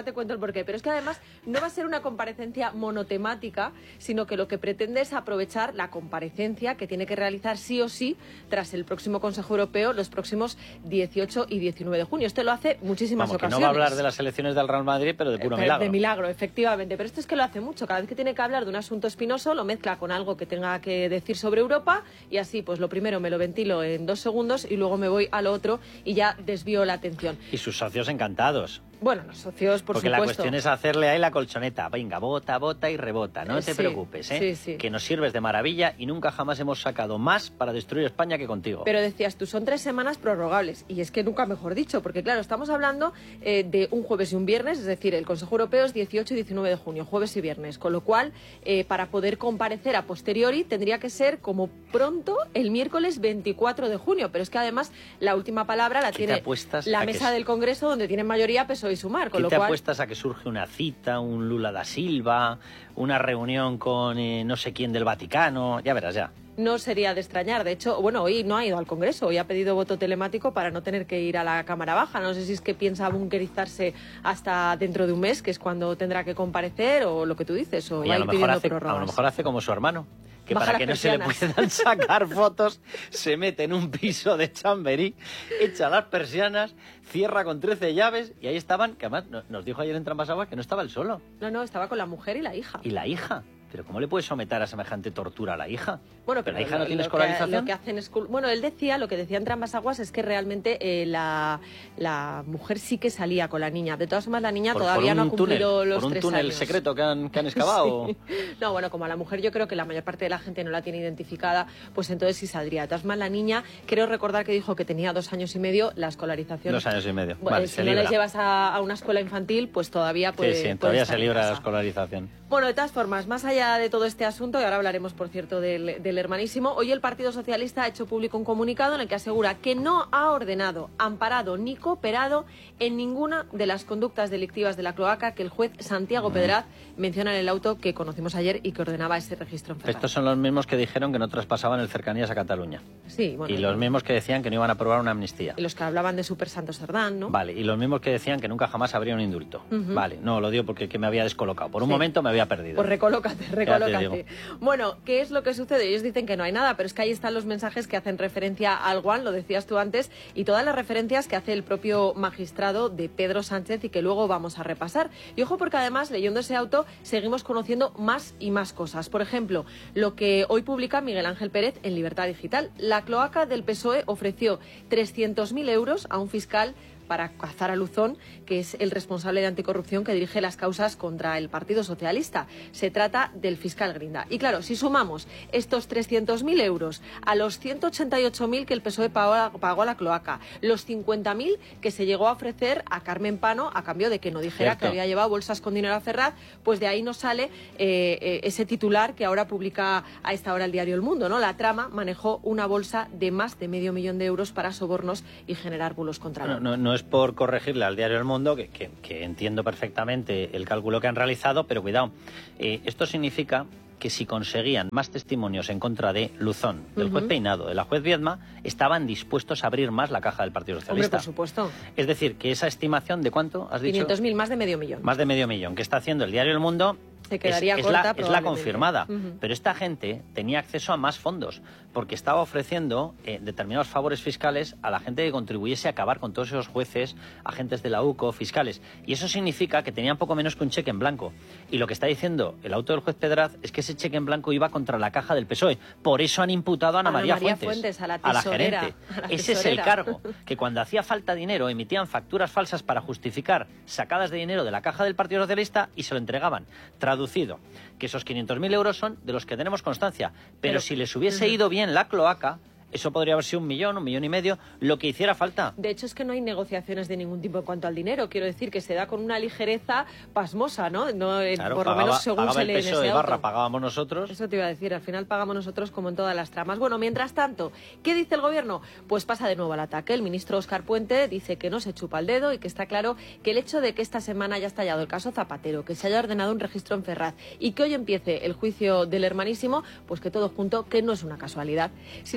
[SPEAKER 5] ahora te cuento el porqué. Pero es que además no va a ser una comparecencia monotemática, sino que lo que pretende es aprovechar la comparecencia que tiene que realizar sí o sí tras el próximo Consejo Europeo los próximos dieciocho y diecinueve de junio. Esto lo hace muchísimas
[SPEAKER 1] Vamos,
[SPEAKER 5] ocasiones.
[SPEAKER 1] Que no va a hablar de las elecciones del Real Madrid, pero de puro
[SPEAKER 5] eh,
[SPEAKER 1] milagro.
[SPEAKER 5] De milagro, efectivamente. Pero esto es que lo hace mucho. Cada vez que tiene que hablar de un asunto espinoso, lo mezcla con algo que tenga que decir sobre Europa y así, pues lo primero me lo ventilo en dos segundos y luego me voy a lo otro y ya desvío la atención.
[SPEAKER 1] Y sus socios encantados.
[SPEAKER 5] Bueno, los socios, por
[SPEAKER 1] Porque
[SPEAKER 5] supuesto.
[SPEAKER 1] la cuestión es hacerle ahí la colchoneta. Venga, bota, bota y rebota. No
[SPEAKER 5] Eh,
[SPEAKER 1] te
[SPEAKER 5] sí,
[SPEAKER 1] preocupes, ¿eh?
[SPEAKER 5] sí, sí.
[SPEAKER 1] Que nos sirves de maravilla y nunca jamás hemos sacado más para destruir España que contigo.
[SPEAKER 5] Pero decías tú, son tres semanas prorrogables. Y es que nunca mejor dicho, porque claro, estamos hablando eh, de un jueves y un viernes, es decir, el Consejo Europeo es dieciocho y diecinueve de junio, jueves y viernes. Con lo cual, eh, para poder comparecer a posteriori, tendría que ser como pronto el miércoles veinticuatro de junio. Pero es que además la última palabra la
[SPEAKER 1] ¿Qué
[SPEAKER 5] tiene
[SPEAKER 1] te apuestas
[SPEAKER 5] la
[SPEAKER 1] a que
[SPEAKER 5] mesa
[SPEAKER 1] es-
[SPEAKER 5] del Congreso, donde tienen mayoría P S O E y Sumar. Con
[SPEAKER 1] ¿Qué
[SPEAKER 5] lo
[SPEAKER 1] te
[SPEAKER 5] cual,
[SPEAKER 1] apuestas a que surge una cita, un Lula da Silva, una reunión con eh, no sé quién del Vaticano? Ya verás, ya.
[SPEAKER 5] no sería de extrañar. De hecho, bueno, hoy no ha ido al Congreso, hoy ha pedido voto telemático para no tener que ir a la Cámara Baja. No sé si es que piensa bunkerizarse hasta dentro de un mes, que es cuando tendrá que comparecer, o lo que tú dices, o
[SPEAKER 1] Oye,
[SPEAKER 5] va
[SPEAKER 1] a,
[SPEAKER 5] a
[SPEAKER 1] lo
[SPEAKER 5] ir
[SPEAKER 1] mejor
[SPEAKER 5] pidiendo
[SPEAKER 1] hace, a
[SPEAKER 5] prórrogas.
[SPEAKER 1] lo mejor hace como su hermano, que
[SPEAKER 5] Baja
[SPEAKER 1] para
[SPEAKER 5] las
[SPEAKER 1] que no se le
[SPEAKER 5] persianas.
[SPEAKER 1] puedan sacar fotos, se mete en un piso de Chamberí, echa las persianas, cierra con trece llaves y ahí estaban, que además no- nos dijo ayer en Trampas Aguas que no estaba él solo.
[SPEAKER 5] No, no, estaba con la mujer y la hija.
[SPEAKER 1] ¿Y la hija? ¿Pero cómo le puedes someter a semejante tortura a la hija?
[SPEAKER 5] Bueno,
[SPEAKER 1] ¿Pero
[SPEAKER 5] pero
[SPEAKER 1] la hija no
[SPEAKER 5] lo-
[SPEAKER 1] tiene
[SPEAKER 5] lo que-
[SPEAKER 1] escolarización?
[SPEAKER 5] lo que hacen es cul- bueno, él decía, lo que decía entre ambas aguas es que realmente eh, la, la mujer sí que salía con la niña. De todas formas, la niña
[SPEAKER 1] Por-
[SPEAKER 5] todavía
[SPEAKER 1] por
[SPEAKER 5] no ha
[SPEAKER 1] un
[SPEAKER 5] cumplido
[SPEAKER 1] túnel,
[SPEAKER 5] los
[SPEAKER 1] por un
[SPEAKER 5] tres
[SPEAKER 1] túnel
[SPEAKER 5] años.
[SPEAKER 1] secreto que han, que han excavado.
[SPEAKER 5] Sí. No, bueno, como a la mujer yo creo que la mayor parte de la gente no la tiene identificada, pues entonces sí saldría. De todas formas, la niña, creo recordar que dijo que tenía dos años y medio, la escolarización.
[SPEAKER 1] Dos años y medio.
[SPEAKER 5] Bueno,
[SPEAKER 1] Vale,
[SPEAKER 5] si
[SPEAKER 1] se
[SPEAKER 5] no
[SPEAKER 1] libra.
[SPEAKER 5] les llevas a, a una escuela infantil, pues todavía puede.
[SPEAKER 1] Sí, sí,
[SPEAKER 5] puede
[SPEAKER 1] todavía
[SPEAKER 5] estar
[SPEAKER 1] se
[SPEAKER 5] en
[SPEAKER 1] libra la
[SPEAKER 5] casa.
[SPEAKER 1] escolarización.
[SPEAKER 5] Bueno, de todas formas, más allá de todo este asunto, y ahora hablaremos, por cierto, del, del hermanísimo, hoy el Partido Socialista ha hecho público un comunicado en el que asegura que no ha ordenado, amparado ni cooperado en ninguna de las conductas delictivas de la cloaca que el juez Santiago Pedraz menciona en el auto que conocimos ayer y que ordenaba ese registro en Ferraz.
[SPEAKER 1] Estos son los mismos que dijeron que no traspasaban el cercanías a Cataluña.
[SPEAKER 5] Sí, bueno,
[SPEAKER 1] Y los mismos que decían que no iban a aprobar una amnistía.
[SPEAKER 5] y los que hablaban de Super Santo Serdán, ¿no?
[SPEAKER 1] Vale, y los mismos que decían que nunca jamás habría un indulto.
[SPEAKER 5] Ujú.
[SPEAKER 1] Vale, no, lo digo porque que me había descolocado. Por un
[SPEAKER 5] Sí.
[SPEAKER 1] momento me había perdido.
[SPEAKER 5] Pues recolócate,
[SPEAKER 1] digo.
[SPEAKER 5] recolócate. Bueno, ¿qué es lo que sucede? Ellos dicen que no hay nada, pero es que ahí están los mensajes que hacen referencia al One, lo decías tú antes, y todas las referencias que hace el propio magistrado de Pedro Sánchez y que luego vamos a repasar. Y ojo porque además, leyendo ese auto, seguimos conociendo más y más cosas. Por ejemplo, lo que hoy publica Miguel Ángel Pérez en Libertad Digital. La cloaca del P S O E ofreció trescientos mil euros a un fiscal para cazar a Luzón, que es el responsable de anticorrupción que dirige las causas contra el Partido Socialista. Se trata del fiscal Grinda. Y claro, si sumamos estos trescientos mil euros a los ciento ochenta y ocho mil que el P S O E pagó a, pagó a la cloaca, los cincuenta mil que se llegó a ofrecer a Carmen Pano a cambio de que no dijera
[SPEAKER 1] Cierto.
[SPEAKER 5] que había llevado bolsas con dinero a Ferraz, pues de ahí nos sale eh, eh, ese titular que ahora publica a esta hora el diario El Mundo, ¿no? La trama manejó una bolsa de más de medio millón de euros para sobornos y generar bulos contra
[SPEAKER 1] No,
[SPEAKER 5] la
[SPEAKER 1] no, no es por corregirle al diario El Mundo, que, que- que entiendo perfectamente el cálculo que han realizado, pero cuidado, eh, esto significa que si conseguían más testimonios en contra de Luzón, del juez
[SPEAKER 5] Ujú.
[SPEAKER 1] Peinado, de la juez Viedma, estaban dispuestos a abrir más la caja del Partido
[SPEAKER 5] Hombre,
[SPEAKER 1] Socialista.
[SPEAKER 5] por supuesto.
[SPEAKER 1] Es decir, que esa estimación de cuánto has dicho,
[SPEAKER 5] quinientos mil, más de medio millón.
[SPEAKER 1] más de medio millón, que está haciendo el diario El Mundo,
[SPEAKER 5] Se quedaría
[SPEAKER 1] es, es
[SPEAKER 5] corta,
[SPEAKER 1] la, es la
[SPEAKER 5] probablemente.
[SPEAKER 1] confirmada.
[SPEAKER 5] Ujú.
[SPEAKER 1] Pero esta gente tenía acceso a más fondos, porque estaba ofreciendo eh, determinados favores fiscales a la gente que contribuyese a acabar con todos esos jueces, agentes de la U C O, fiscales. Y eso significa que tenían poco menos que un cheque en blanco. Y lo que está diciendo el auto del juez Pedraz es que ese cheque en blanco iba contra la caja del P S O E. Por eso han imputado a Ana,
[SPEAKER 5] Ana
[SPEAKER 1] María,
[SPEAKER 5] María
[SPEAKER 1] Fuentes,
[SPEAKER 5] Fuentes, a la tesorera,
[SPEAKER 1] gerente.
[SPEAKER 5] a la
[SPEAKER 1] Ese es el
[SPEAKER 5] tesorera.
[SPEAKER 1] cargo. Que cuando hacía falta dinero emitían facturas falsas para justificar sacadas de dinero de la caja del Partido Socialista y se lo entregaban. Traducido, que esos quinientos mil euros son de los que tenemos constancia. Pero,
[SPEAKER 5] Pero-
[SPEAKER 1] si les hubiese
[SPEAKER 5] Ujú.
[SPEAKER 1] ido bien la cloaca, eso podría haber sido un millón, un millón y medio, lo que hiciera falta.
[SPEAKER 5] De hecho, es que no hay negociaciones de ningún tipo en cuanto al dinero. Quiero decir que se da con una ligereza pasmosa, ¿no? no eh,
[SPEAKER 1] Claro,
[SPEAKER 5] por lo
[SPEAKER 1] pagaba,
[SPEAKER 5] menos según
[SPEAKER 1] pagaba
[SPEAKER 5] se
[SPEAKER 1] el
[SPEAKER 5] lee en
[SPEAKER 1] P S O E
[SPEAKER 5] ese
[SPEAKER 1] barra,
[SPEAKER 5] auto.
[SPEAKER 1] pagábamos nosotros.
[SPEAKER 5] Eso te iba a decir, al final pagamos nosotros como en todas las tramas. Bueno, mientras tanto, ¿qué dice el gobierno? Pues pasa de nuevo al ataque. El ministro Óscar Puente dice que no se chupa el dedo y que está claro que el hecho de que esta semana haya estallado el caso Zapatero, que se haya ordenado un registro en Ferraz y que hoy empiece el juicio del hermanísimo, pues que todo junto, que no es una casualidad. Sin embargo,
[SPEAKER 1] Y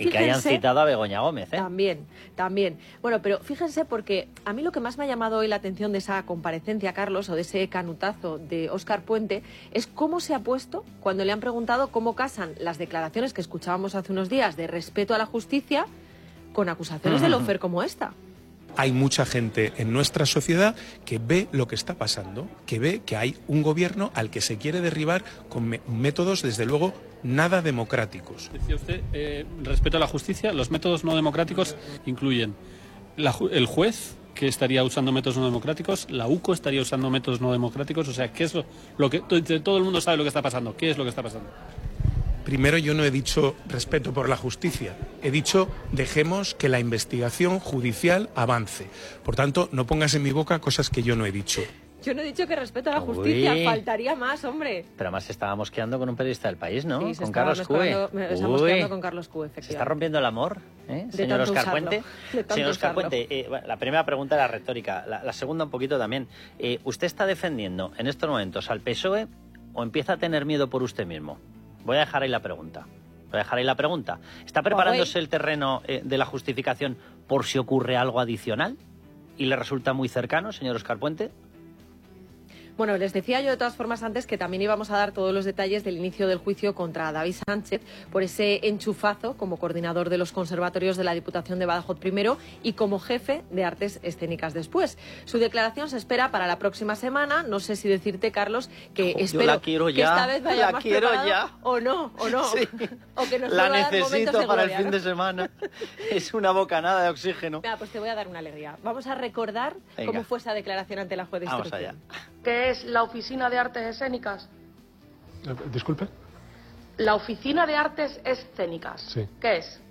[SPEAKER 1] Y que hayan citado a Begoña Gómez, ¿eh?
[SPEAKER 5] También, también. Bueno, pero fíjense, porque a mí lo que más me ha llamado hoy la atención de esa comparecencia, Carlos, o de ese canutazo de Óscar Puente, es cómo se ha puesto cuando le han preguntado cómo casan las declaraciones que escuchábamos hace unos días de respeto a la justicia con acusaciones de lawfare como esta.
[SPEAKER 6] Hay mucha gente en nuestra sociedad que ve lo que está pasando, que ve que hay un gobierno al que se quiere derribar con me- métodos, desde luego, nada democráticos.
[SPEAKER 7] Decía usted, eh, respeto a la justicia, los métodos no democráticos incluyen la ju- el juez, que estaría usando métodos no democráticos, la U C O estaría usando métodos no democráticos, o sea, ¿qué es lo, lo que todo el mundo sabe lo que está pasando? ¿Qué es lo que está pasando?
[SPEAKER 6] Primero, yo no he dicho respeto por la justicia, he dicho dejemos que la investigación judicial avance. Por tanto, no pongas en mi boca cosas que yo no he dicho.
[SPEAKER 5] Yo no he dicho que respeto a la justicia,
[SPEAKER 1] Uy.
[SPEAKER 5] faltaría más, hombre.
[SPEAKER 1] Pero además estábamos quedando con un periodista del País, ¿no?
[SPEAKER 5] Sí, se
[SPEAKER 1] con
[SPEAKER 5] estaba
[SPEAKER 1] Carlos Cue.
[SPEAKER 5] mezclando- me- estamos
[SPEAKER 1] Uy.
[SPEAKER 5] quedando con Carlos Cue,
[SPEAKER 1] Se está
[SPEAKER 5] efectivamente.
[SPEAKER 1] rompiendo el amor, ¿eh?
[SPEAKER 5] De
[SPEAKER 1] Señor
[SPEAKER 5] tanto
[SPEAKER 1] Óscar
[SPEAKER 5] usarlo,
[SPEAKER 1] Puente.
[SPEAKER 5] de tanto
[SPEAKER 1] Señor Óscar
[SPEAKER 5] usarlo.
[SPEAKER 1] Puente, eh, bueno, la primera pregunta era retórica, la, la segunda un poquito también. Eh, ¿Usted está defendiendo en estos momentos al P S O E o empieza a tener miedo por usted mismo? Voy a dejar ahí la pregunta. Voy a dejar ahí la pregunta. ¿Está preparándose el terreno eh, de la justificación por si ocurre algo adicional y le resulta muy cercano, señor Óscar Puente?
[SPEAKER 5] Bueno, les decía yo de todas formas antes que también íbamos a dar todos los detalles del inicio del juicio contra David Sánchez por ese enchufazo como coordinador de los conservatorios de la Diputación de Badajoz primero y como jefe de artes escénicas después. Su declaración se espera para la próxima semana. No sé si decirte, Carlos, que
[SPEAKER 1] Oh, yo
[SPEAKER 5] espero
[SPEAKER 1] la quiero
[SPEAKER 5] que
[SPEAKER 1] ya,
[SPEAKER 5] esta vez vaya
[SPEAKER 1] la
[SPEAKER 5] más
[SPEAKER 1] quiero
[SPEAKER 5] preparado
[SPEAKER 1] ya.
[SPEAKER 5] o no, o no.
[SPEAKER 1] Sí.
[SPEAKER 5] O que nos
[SPEAKER 1] La
[SPEAKER 5] vuelva a dar momentos
[SPEAKER 1] necesito
[SPEAKER 5] de
[SPEAKER 1] para
[SPEAKER 5] gloria,
[SPEAKER 1] el fin
[SPEAKER 5] ¿no?
[SPEAKER 1] de semana. Es una bocanada de oxígeno.
[SPEAKER 5] Mira, pues te voy a dar una alegría. Vamos a recordar
[SPEAKER 1] Venga.
[SPEAKER 5] cómo fue esa declaración ante la juez de
[SPEAKER 1] Vamos
[SPEAKER 5] instrucción.
[SPEAKER 1] allá.
[SPEAKER 8] ¿Qué es la Oficina de Artes Escénicas?
[SPEAKER 3] Eh, Disculpe.
[SPEAKER 8] La Oficina de Artes Escénicas.
[SPEAKER 3] Sí.
[SPEAKER 8] ¿Qué es?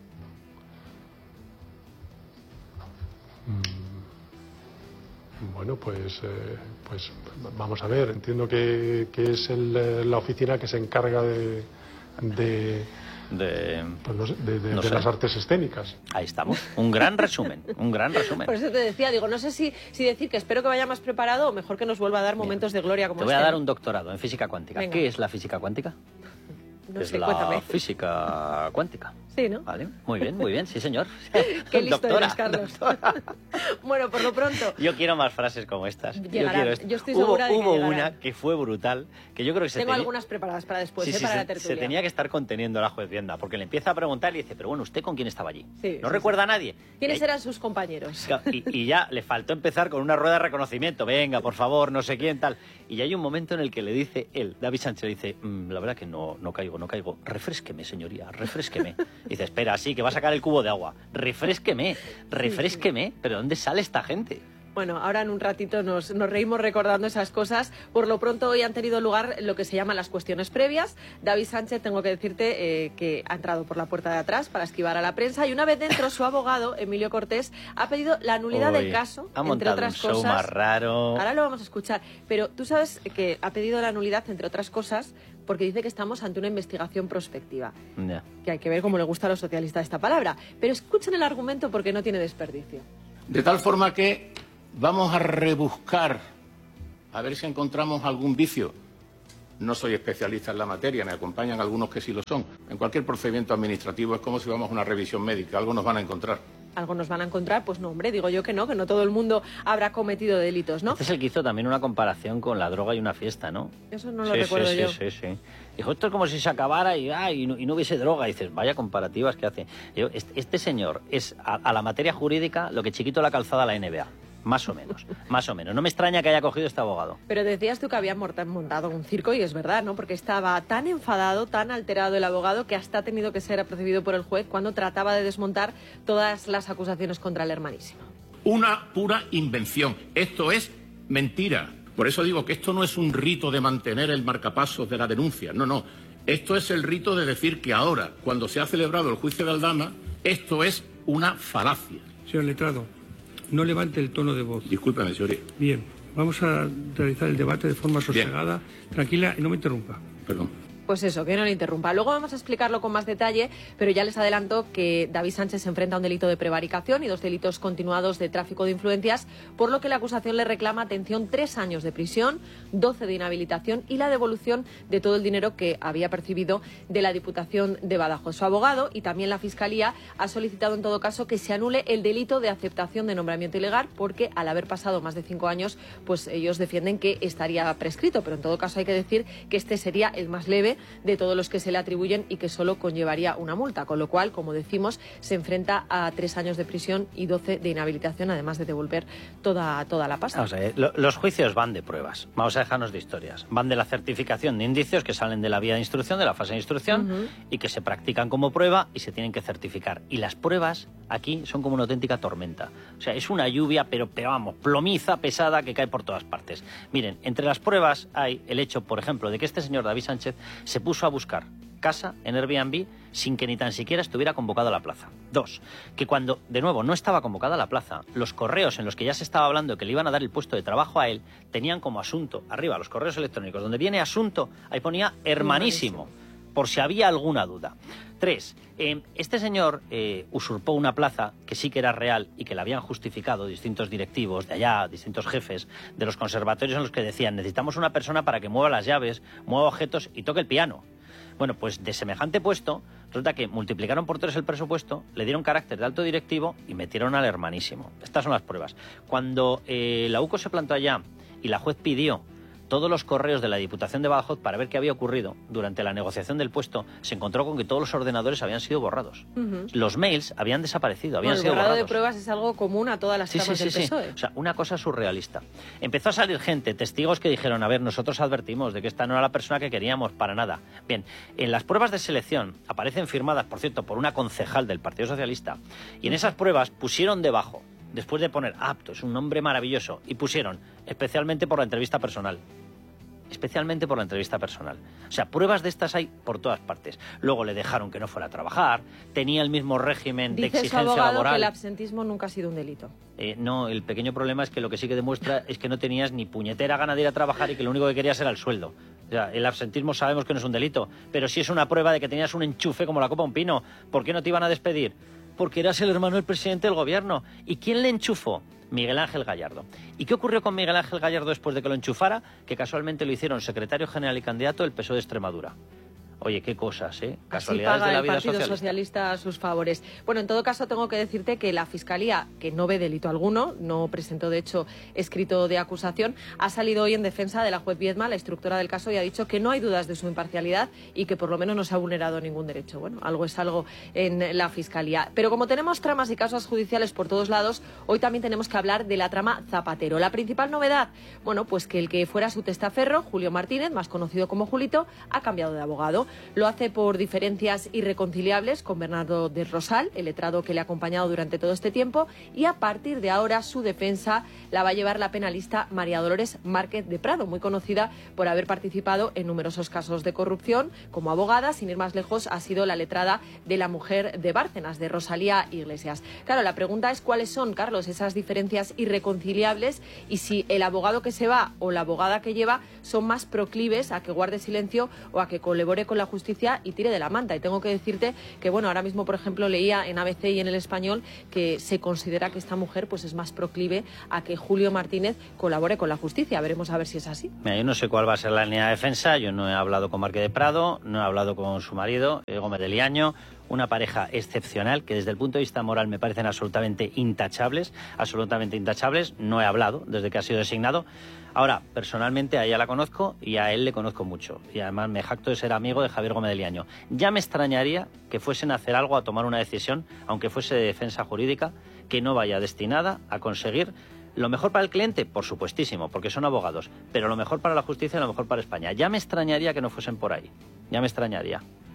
[SPEAKER 3] Bueno, pues, eh, pues vamos a ver. Entiendo que, que es el, eh, la oficina que se encarga de, de,
[SPEAKER 1] De...
[SPEAKER 3] pues no sé, de, de-
[SPEAKER 1] No
[SPEAKER 3] de
[SPEAKER 1] sé.
[SPEAKER 3] las artes escénicas.
[SPEAKER 1] Ahí estamos. Un gran resumen. Un gran resumen.
[SPEAKER 5] Por eso te decía, digo, no sé si, si decir que espero que vaya más preparado o mejor que nos vuelva a dar momentos de gloria como
[SPEAKER 1] Te voy
[SPEAKER 5] este.
[SPEAKER 1] a dar un doctorado en física cuántica.
[SPEAKER 5] Venga.
[SPEAKER 1] ¿Qué es la física cuántica?
[SPEAKER 5] No
[SPEAKER 1] es
[SPEAKER 5] sé,
[SPEAKER 1] la
[SPEAKER 5] cuéntame.
[SPEAKER 1] física cuántica.
[SPEAKER 5] Sí, ¿no?
[SPEAKER 1] Vale, muy bien, muy bien, sí señor.
[SPEAKER 5] Qué listo
[SPEAKER 1] Doctora,
[SPEAKER 5] eres, Carlos.
[SPEAKER 1] doctora.
[SPEAKER 5] Bueno, por lo pronto,
[SPEAKER 1] Yo quiero más frases como estas. Yo,
[SPEAKER 5] Llegarán.
[SPEAKER 1] quiero esto.
[SPEAKER 5] Yo estoy
[SPEAKER 1] hubo
[SPEAKER 5] segura de que
[SPEAKER 1] hubo
[SPEAKER 5] llegarán.
[SPEAKER 1] una que fue brutal, que yo creo que se
[SPEAKER 5] tengo
[SPEAKER 1] tenía...
[SPEAKER 5] algunas preparadas para después,
[SPEAKER 1] Sí,
[SPEAKER 5] ¿eh?
[SPEAKER 1] sí,
[SPEAKER 5] para
[SPEAKER 1] se,
[SPEAKER 5] la tertulia.
[SPEAKER 1] se tenía que estar conteniendo la juez Vienda, porque le empieza a preguntar y dice, pero bueno, ¿usted con quién estaba allí?
[SPEAKER 5] Sí,
[SPEAKER 1] ¿No
[SPEAKER 5] sí,
[SPEAKER 1] recuerda
[SPEAKER 5] sí.
[SPEAKER 1] a nadie?
[SPEAKER 5] ¿Quiénes
[SPEAKER 1] Y ahí-
[SPEAKER 5] eran sus compañeros?
[SPEAKER 1] Y, y ya le faltó empezar con una rueda de reconocimiento. Venga, por favor, no sé quién, tal. Y ya hay un momento en el que le dice él, David Sánchez, le dice, "Mm, la verdad que no, no caigo, no caigo. Refrésqueme, señoría, refrésqueme. Y dice, espera, sí, que va a sacar el cubo de agua. Refrésqueme, refrésqueme. ¿Pero dónde sale esta gente?
[SPEAKER 5] Bueno, ahora en un ratito nos, nos reímos recordando esas cosas. Por lo pronto hoy han tenido lugar lo que se llaman las cuestiones previas. David Sánchez, tengo que decirte eh, que ha entrado por la puerta de atrás para esquivar a la prensa y una vez dentro su abogado, Emilio Cortés, ha pedido la nulidad
[SPEAKER 1] Uy,
[SPEAKER 5] del caso,
[SPEAKER 1] ha
[SPEAKER 5] entre
[SPEAKER 1] montado
[SPEAKER 5] otras
[SPEAKER 1] un show
[SPEAKER 5] cosas.
[SPEAKER 1] más raro.
[SPEAKER 5] Ahora lo vamos a escuchar. Pero tú sabes que ha pedido la nulidad, entre otras cosas, porque dice que estamos ante una investigación prospectiva.
[SPEAKER 1] Ya.
[SPEAKER 5] Que hay que ver cómo le gusta a los socialistas esta palabra. Pero escuchen el argumento porque no tiene desperdicio.
[SPEAKER 9] De tal forma que vamos a rebuscar, a ver si encontramos algún vicio. No soy especialista en la materia, me acompañan algunos que sí lo son. En cualquier procedimiento administrativo es como si vamos a una revisión médica, algo nos van a encontrar.
[SPEAKER 5] Algo nos van a encontrar, pues no, hombre, digo yo que no, que no todo el mundo habrá cometido delitos, ¿no?
[SPEAKER 1] Este es el que hizo también una comparación con la droga y una fiesta, ¿no?
[SPEAKER 5] Eso no lo
[SPEAKER 1] sí,
[SPEAKER 5] recuerdo
[SPEAKER 1] sí,
[SPEAKER 5] yo.
[SPEAKER 1] Sí, sí, sí. Dijo, esto es como si se acabara y, ah, y, no, y no hubiese droga. Y dices, vaya comparativas que hace. Yo, este, este señor es a, a la materia jurídica lo que Chiquito la calzada a la N B A. Más o menos, más o menos. No me extraña que haya cogido este abogado.
[SPEAKER 5] Pero decías tú que había morta- montado un circo y es verdad, ¿no? Porque estaba tan enfadado, tan alterado el abogado que hasta ha tenido que ser apercibido por el juez cuando trataba de desmontar todas las acusaciones contra el hermanísimo.
[SPEAKER 9] Una pura invención. Esto es mentira. Por eso digo que esto no es un rito de mantener el marcapasos de la denuncia. No, no. Esto es el rito de decir que ahora, cuando se ha celebrado el juicio de Aldama, esto es una falacia.
[SPEAKER 10] Señor letrado, no levante el tono de voz.
[SPEAKER 9] Discúlpeme, señoría.
[SPEAKER 10] Bien, vamos a realizar el debate de forma sosegada, tranquila y no me interrumpa.
[SPEAKER 9] Perdón.
[SPEAKER 5] Pues eso, que no le interrumpa. Luego vamos a explicarlo con más detalle, pero ya les adelanto que David Sánchez se enfrenta a un delito de prevaricación y dos delitos continuados de tráfico de influencias, por lo que la acusación le reclama, atención, tres años de prisión, doce de inhabilitación y la devolución de todo el dinero que había percibido de la Diputación de Badajoz. Su abogado y también la Fiscalía ha solicitado en todo caso que se anule el delito de aceptación de nombramiento ilegal, porque al haber pasado más de cinco años, pues ellos defienden que estaría prescrito, pero en todo caso hay que decir que este sería el más leve de todos los que se le atribuyen y que solo conllevaría una multa, con lo cual, como decimos, se enfrenta a tres años de prisión y doce de inhabilitación, además de devolver toda, toda la pasta.
[SPEAKER 1] Vamos a ver, lo, los juicios van de pruebas, vamos a dejarnos de historias, van de la certificación de indicios que salen de la vía de instrucción, de la fase de instrucción, uh-huh. y que se practican como prueba y se tienen que certificar. Y las pruebas aquí son como una auténtica tormenta. O sea, es una lluvia, pero, pero vamos, plomiza pesada que cae por todas partes. Miren, entre las pruebas hay el hecho, por ejemplo, de que este señor David Sánchez se puso a buscar casa en Airbnb sin que ni tan siquiera estuviera convocado a la plaza. Dos, que cuando, de nuevo, no estaba convocada a la plaza, los correos en los que ya se estaba hablando que le iban a dar el puesto de trabajo a él, tenían como asunto, arriba, los correos electrónicos, donde viene asunto, ahí ponía hermanísimo, por si había alguna duda. Tres, eh, este señor eh, usurpó una plaza que sí que era real y que la habían justificado distintos directivos de allá, distintos jefes de los conservatorios, en los que decían: necesitamos una persona para que mueva las llaves, mueva objetos y toque el piano. Bueno, pues de semejante puesto, resulta que multiplicaron por tres el presupuesto, le dieron carácter de alto directivo y metieron al hermanísimo. Estas son las pruebas. Cuando eh, la U C O se plantó allá y la juez pidió todos los correos de la Diputación de Badajoz para ver qué había ocurrido durante la negociación del puesto, se encontró con que todos los ordenadores habían sido borrados. Uh-huh. Los mails habían desaparecido, habían
[SPEAKER 5] bueno,
[SPEAKER 1] sido
[SPEAKER 5] borrado
[SPEAKER 1] borrados.
[SPEAKER 5] de pruebas es algo común a todas las
[SPEAKER 1] sí,
[SPEAKER 5] tramas
[SPEAKER 1] sí,
[SPEAKER 5] del
[SPEAKER 1] sí,
[SPEAKER 5] P S O E.
[SPEAKER 1] Sí. O sea, una cosa surrealista. Empezó a salir gente, testigos que dijeron: a ver, nosotros advertimos de que esta no era la persona que queríamos para nada. Bien, en las pruebas de selección aparecen firmadas, por cierto, por una concejal del Partido Socialista, y en esas pruebas pusieron debajo, después de poner apto, es un nombre maravilloso, y pusieron especialmente por la entrevista personal. Especialmente por la entrevista personal. O sea, pruebas de estas hay por todas partes. Luego le dejaron que no fuera a trabajar, tenía el mismo régimen
[SPEAKER 5] Dice
[SPEAKER 1] de exigencia
[SPEAKER 5] su abogado
[SPEAKER 1] laboral.
[SPEAKER 5] Que el absentismo nunca ha sido un delito.
[SPEAKER 1] Eh, no, el pequeño problema es que lo que sí que demuestra es que no tenías ni puñetera gana de ir a trabajar y que lo único que querías era el sueldo. O sea, el absentismo sabemos que no es un delito, pero sí es una prueba de que tenías un enchufe como la copa de un pino. ¿Por qué no te iban a despedir? Porque eras el hermano del presidente del gobierno. ¿Y quién le enchufó? Miguel Ángel Gallardo. ¿Y qué ocurrió con Miguel Ángel Gallardo después de que lo enchufara? Que casualmente lo hicieron secretario general y candidato del P S O E de Extremadura. Oye, qué cosas, ¿eh? Casualidades de la vida
[SPEAKER 5] socialista. Así paga el Partido
[SPEAKER 1] socialista.
[SPEAKER 5] Socialista a sus favores. Bueno, en todo caso tengo que decirte que la Fiscalía, que no ve delito alguno, no presentó de hecho escrito de acusación, ha salido hoy en defensa de la juez Viedma, la instructora del caso, y ha dicho que no hay dudas de su imparcialidad y que por lo menos no se ha vulnerado ningún derecho. Bueno, algo es algo en la Fiscalía. Pero como tenemos tramas y casos judiciales por todos lados, hoy también tenemos que hablar de la trama Zapatero. La principal novedad, bueno, pues que el que fuera su testaferro, Julio Martínez, más conocido como Julito, ha cambiado de abogado. Lo hace por diferencias irreconciliables con Bernardo del Rosal, el letrado que le ha acompañado durante todo este tiempo, y a partir de ahora su defensa la va a llevar la penalista María Dolores Márquez de Prado, muy conocida por haber participado en numerosos casos de corrupción como abogada. Sin ir más lejos, ha sido la letrada de la mujer de Bárcenas, de Rosalía Iglesias. Claro, la pregunta es cuáles son, Carlos, esas diferencias irreconciliables y si el abogado que se va o la abogada que lleva son más proclives a que guarde silencio o a que colabore con la justicia y tire de la manta. Y tengo que decirte que, bueno, ahora mismo, por ejemplo, leía en A B C y en El Español que se considera que esta mujer pues es más proclive a que Julio Martínez colabore con la justicia. Veremos a ver si es así.
[SPEAKER 1] Mira, yo no sé cuál va a ser la línea de defensa. Yo no he hablado con Márquez de Prado, no he hablado con su marido, eh, Gómez de Liaño. Una pareja excepcional que desde el punto de vista moral me parecen absolutamente intachables, absolutamente intachables. No he hablado desde que ha sido designado. Ahora, personalmente a ella la conozco y a él le conozco mucho. Y además me jacto de ser amigo de Javier Gómez de Liaño. Ya me extrañaría que fuesen a hacer algo, a tomar una decisión, aunque fuese de defensa jurídica, que no vaya destinada a conseguir lo mejor para el cliente, por supuestísimo, porque son abogados, pero lo mejor para la justicia y lo mejor para España. Ya me extrañaría que no fuesen por ahí. Ya me extrañaría.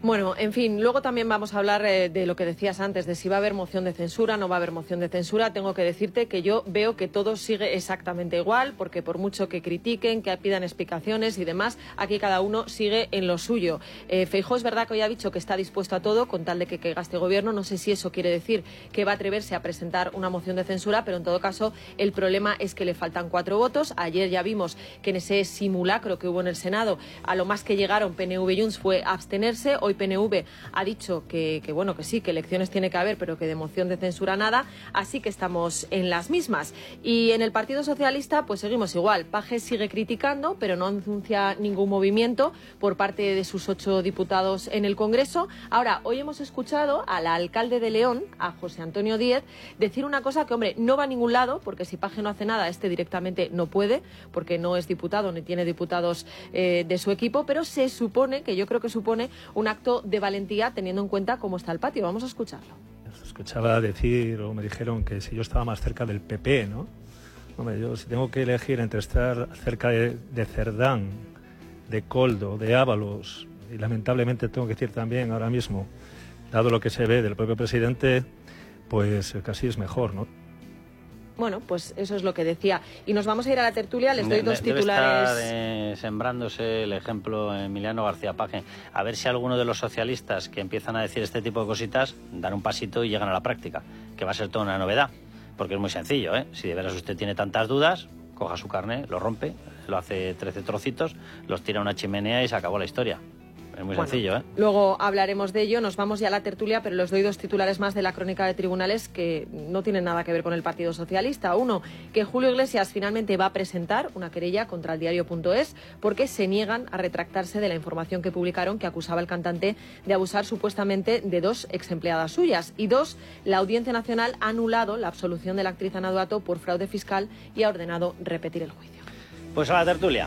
[SPEAKER 5] Bueno, en fin, luego también vamos a hablar eh, de lo que decías antes, de si va a haber moción de censura, no va a haber moción de censura. Tengo que decirte que yo veo que todo sigue exactamente igual, porque por mucho que critiquen, que pidan explicaciones y demás, aquí cada uno sigue en lo suyo. Eh, Feijóo es verdad que hoy ha dicho que está dispuesto a todo con tal de que caiga este gobierno. No sé si eso quiere decir que va a atreverse a presentar una moción de censura, pero en todo caso el problema es que le faltan cuatro votos. Ayer ya vimos que en ese simulacro que hubo en el Senado, a lo más que llegaron P N V y Junts fue abstenerse. Hoy P N V ha dicho que, que bueno, que sí, que elecciones tiene que haber, pero que de moción de censura nada, así que estamos en las mismas. Y en el Partido Socialista pues seguimos igual. Paje sigue criticando, pero no anuncia ningún movimiento por parte de sus ocho diputados en el Congreso. Ahora, hoy hemos escuchado al alcalde de León, a José Antonio Díez, decir una cosa que, hombre, no va a ningún lado, porque si Paje no hace nada, este directamente no puede, porque no es diputado ni tiene diputados eh, de su equipo, pero se supone, que yo creo que supone un acto de valentía teniendo en cuenta cómo está el patio. Vamos a escucharlo.
[SPEAKER 11] Escuchaba decir, o me dijeron que si yo estaba más cerca del P P, ¿no? Hombre, yo si tengo que elegir entre estar cerca de, de Cerdán, de Coldo, de Ábalos, y lamentablemente tengo que decir también ahora mismo, dado lo que se ve del propio presidente, pues casi es mejor, ¿no?
[SPEAKER 5] Bueno, pues eso es lo que decía. Y nos vamos a ir a la tertulia, les doy
[SPEAKER 1] de,
[SPEAKER 5] dos
[SPEAKER 1] debe
[SPEAKER 5] titulares.
[SPEAKER 1] Estar, eh, sembrándose el ejemplo Emiliano García Paje. A ver si alguno de los socialistas que empiezan a decir este tipo de cositas dan un pasito y llegan a la práctica, que va a ser toda una novedad, porque es muy sencillo, ¿eh? Si de veras usted tiene tantas dudas, coja su carne, lo rompe, lo hace trece trocitos, los tira a una chimenea y se acabó la historia. Es muy
[SPEAKER 5] bueno,
[SPEAKER 1] sencillo, ¿eh?
[SPEAKER 5] Luego hablaremos de ello, nos vamos ya a la tertulia, pero les doy dos titulares más de la crónica de tribunales que no tienen nada que ver con el Partido Socialista. Uno, que Julio Iglesias finalmente va a presentar una querella contra el diario punto es porque se niegan a retractarse de la información que publicaron que acusaba al cantante de abusar supuestamente de dos exempleadas suyas. Y dos, la Audiencia Nacional ha anulado la absolución de la actriz Ana Duato por fraude fiscal y ha ordenado repetir el juicio.
[SPEAKER 1] Pues a la tertulia.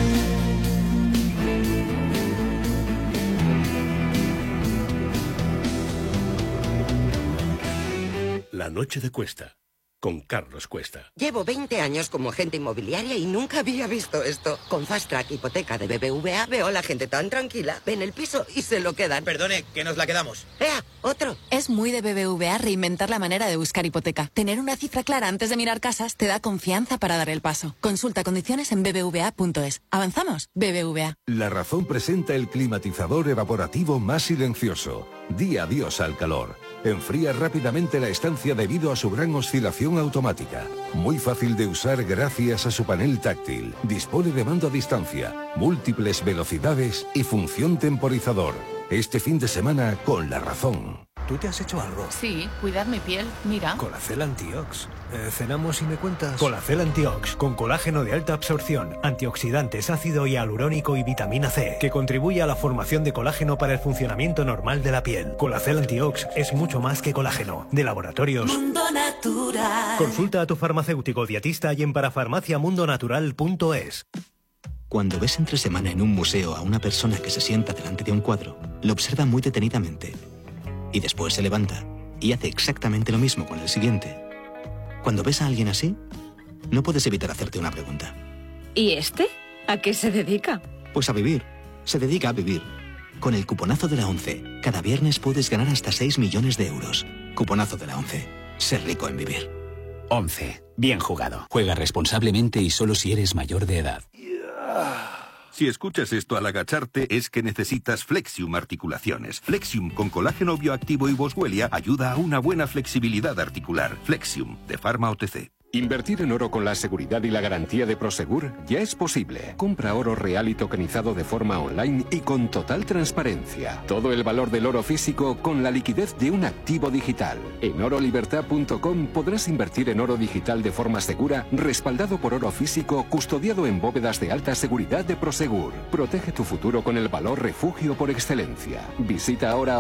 [SPEAKER 4] La noche de Cuesta, con Carlos Cuesta.
[SPEAKER 12] Llevo veinte años como agente inmobiliaria y nunca había visto esto. Con Fast Track Hipoteca de B B V A veo a la gente tan tranquila. Ven el piso y se lo quedan.
[SPEAKER 13] Perdone, que nos la quedamos.
[SPEAKER 12] ¡Ea! ¡Otro!
[SPEAKER 14] Es muy de B B V A reinventar la manera de buscar hipoteca. Tener una cifra clara antes de mirar casas te da confianza para dar el paso. Consulta condiciones en b b v a punto es. ¿Avanzamos? B B V A.
[SPEAKER 15] La Razón presenta el climatizador evaporativo más silencioso. Di adiós al calor. Enfría rápidamente la estancia debido a su gran oscilación automática. Muy fácil de usar gracias a su panel táctil. Dispone de mando a distancia, múltiples velocidades y función temporizador. Este fin de semana con La Razón.
[SPEAKER 16] ¿Tú te has hecho algo?
[SPEAKER 17] Sí, cuidar mi piel, mira.
[SPEAKER 16] Colacel Antiox. Eh, cenamos y me cuentas.
[SPEAKER 18] Colacel Antiox, con colágeno de alta absorción, antioxidantes, ácido hialurónico y vitamina C, que contribuye a la formación de colágeno para el funcionamiento normal de la piel. Colacel Antiox es mucho más que colágeno. De Laboratorios
[SPEAKER 19] Mundo Natural.
[SPEAKER 18] Consulta a tu farmacéutico dietista y en parafarmacia mundo natural punto es.
[SPEAKER 20] Cuando ves entre semana en un museo a una persona que se sienta delante de un cuadro, lo observa muy detenidamente. Y después se levanta y hace exactamente lo mismo con el siguiente. Cuando ves a alguien así, no puedes evitar hacerte una pregunta.
[SPEAKER 17] ¿Y este? ¿A qué se dedica?
[SPEAKER 20] Pues a vivir. Se dedica a vivir. Con el cuponazo de la ONCE, cada viernes puedes ganar hasta seis millones de euros. Cuponazo de la ONCE. Ser rico en vivir.
[SPEAKER 21] ONCE. Bien jugado. Juega responsablemente y solo si eres mayor de edad.
[SPEAKER 22] Si escuchas esto al agacharte es que necesitas Flexium Articulaciones. Flexium con colágeno bioactivo y boswellia ayuda a una buena flexibilidad articular. Flexium, de Pharma O T C.
[SPEAKER 23] Invertir en oro con la seguridad y la garantía de Prosegur ya es posible. Compra oro real y tokenizado de forma online y con total transparencia. Todo el valor del oro físico con la liquidez de un activo digital. En oro libertad punto com podrás invertir en oro digital de forma segura, respaldado por oro físico, custodiado en bóvedas de alta seguridad de Prosegur. Protege tu futuro con el valor refugio por excelencia. Visita ahora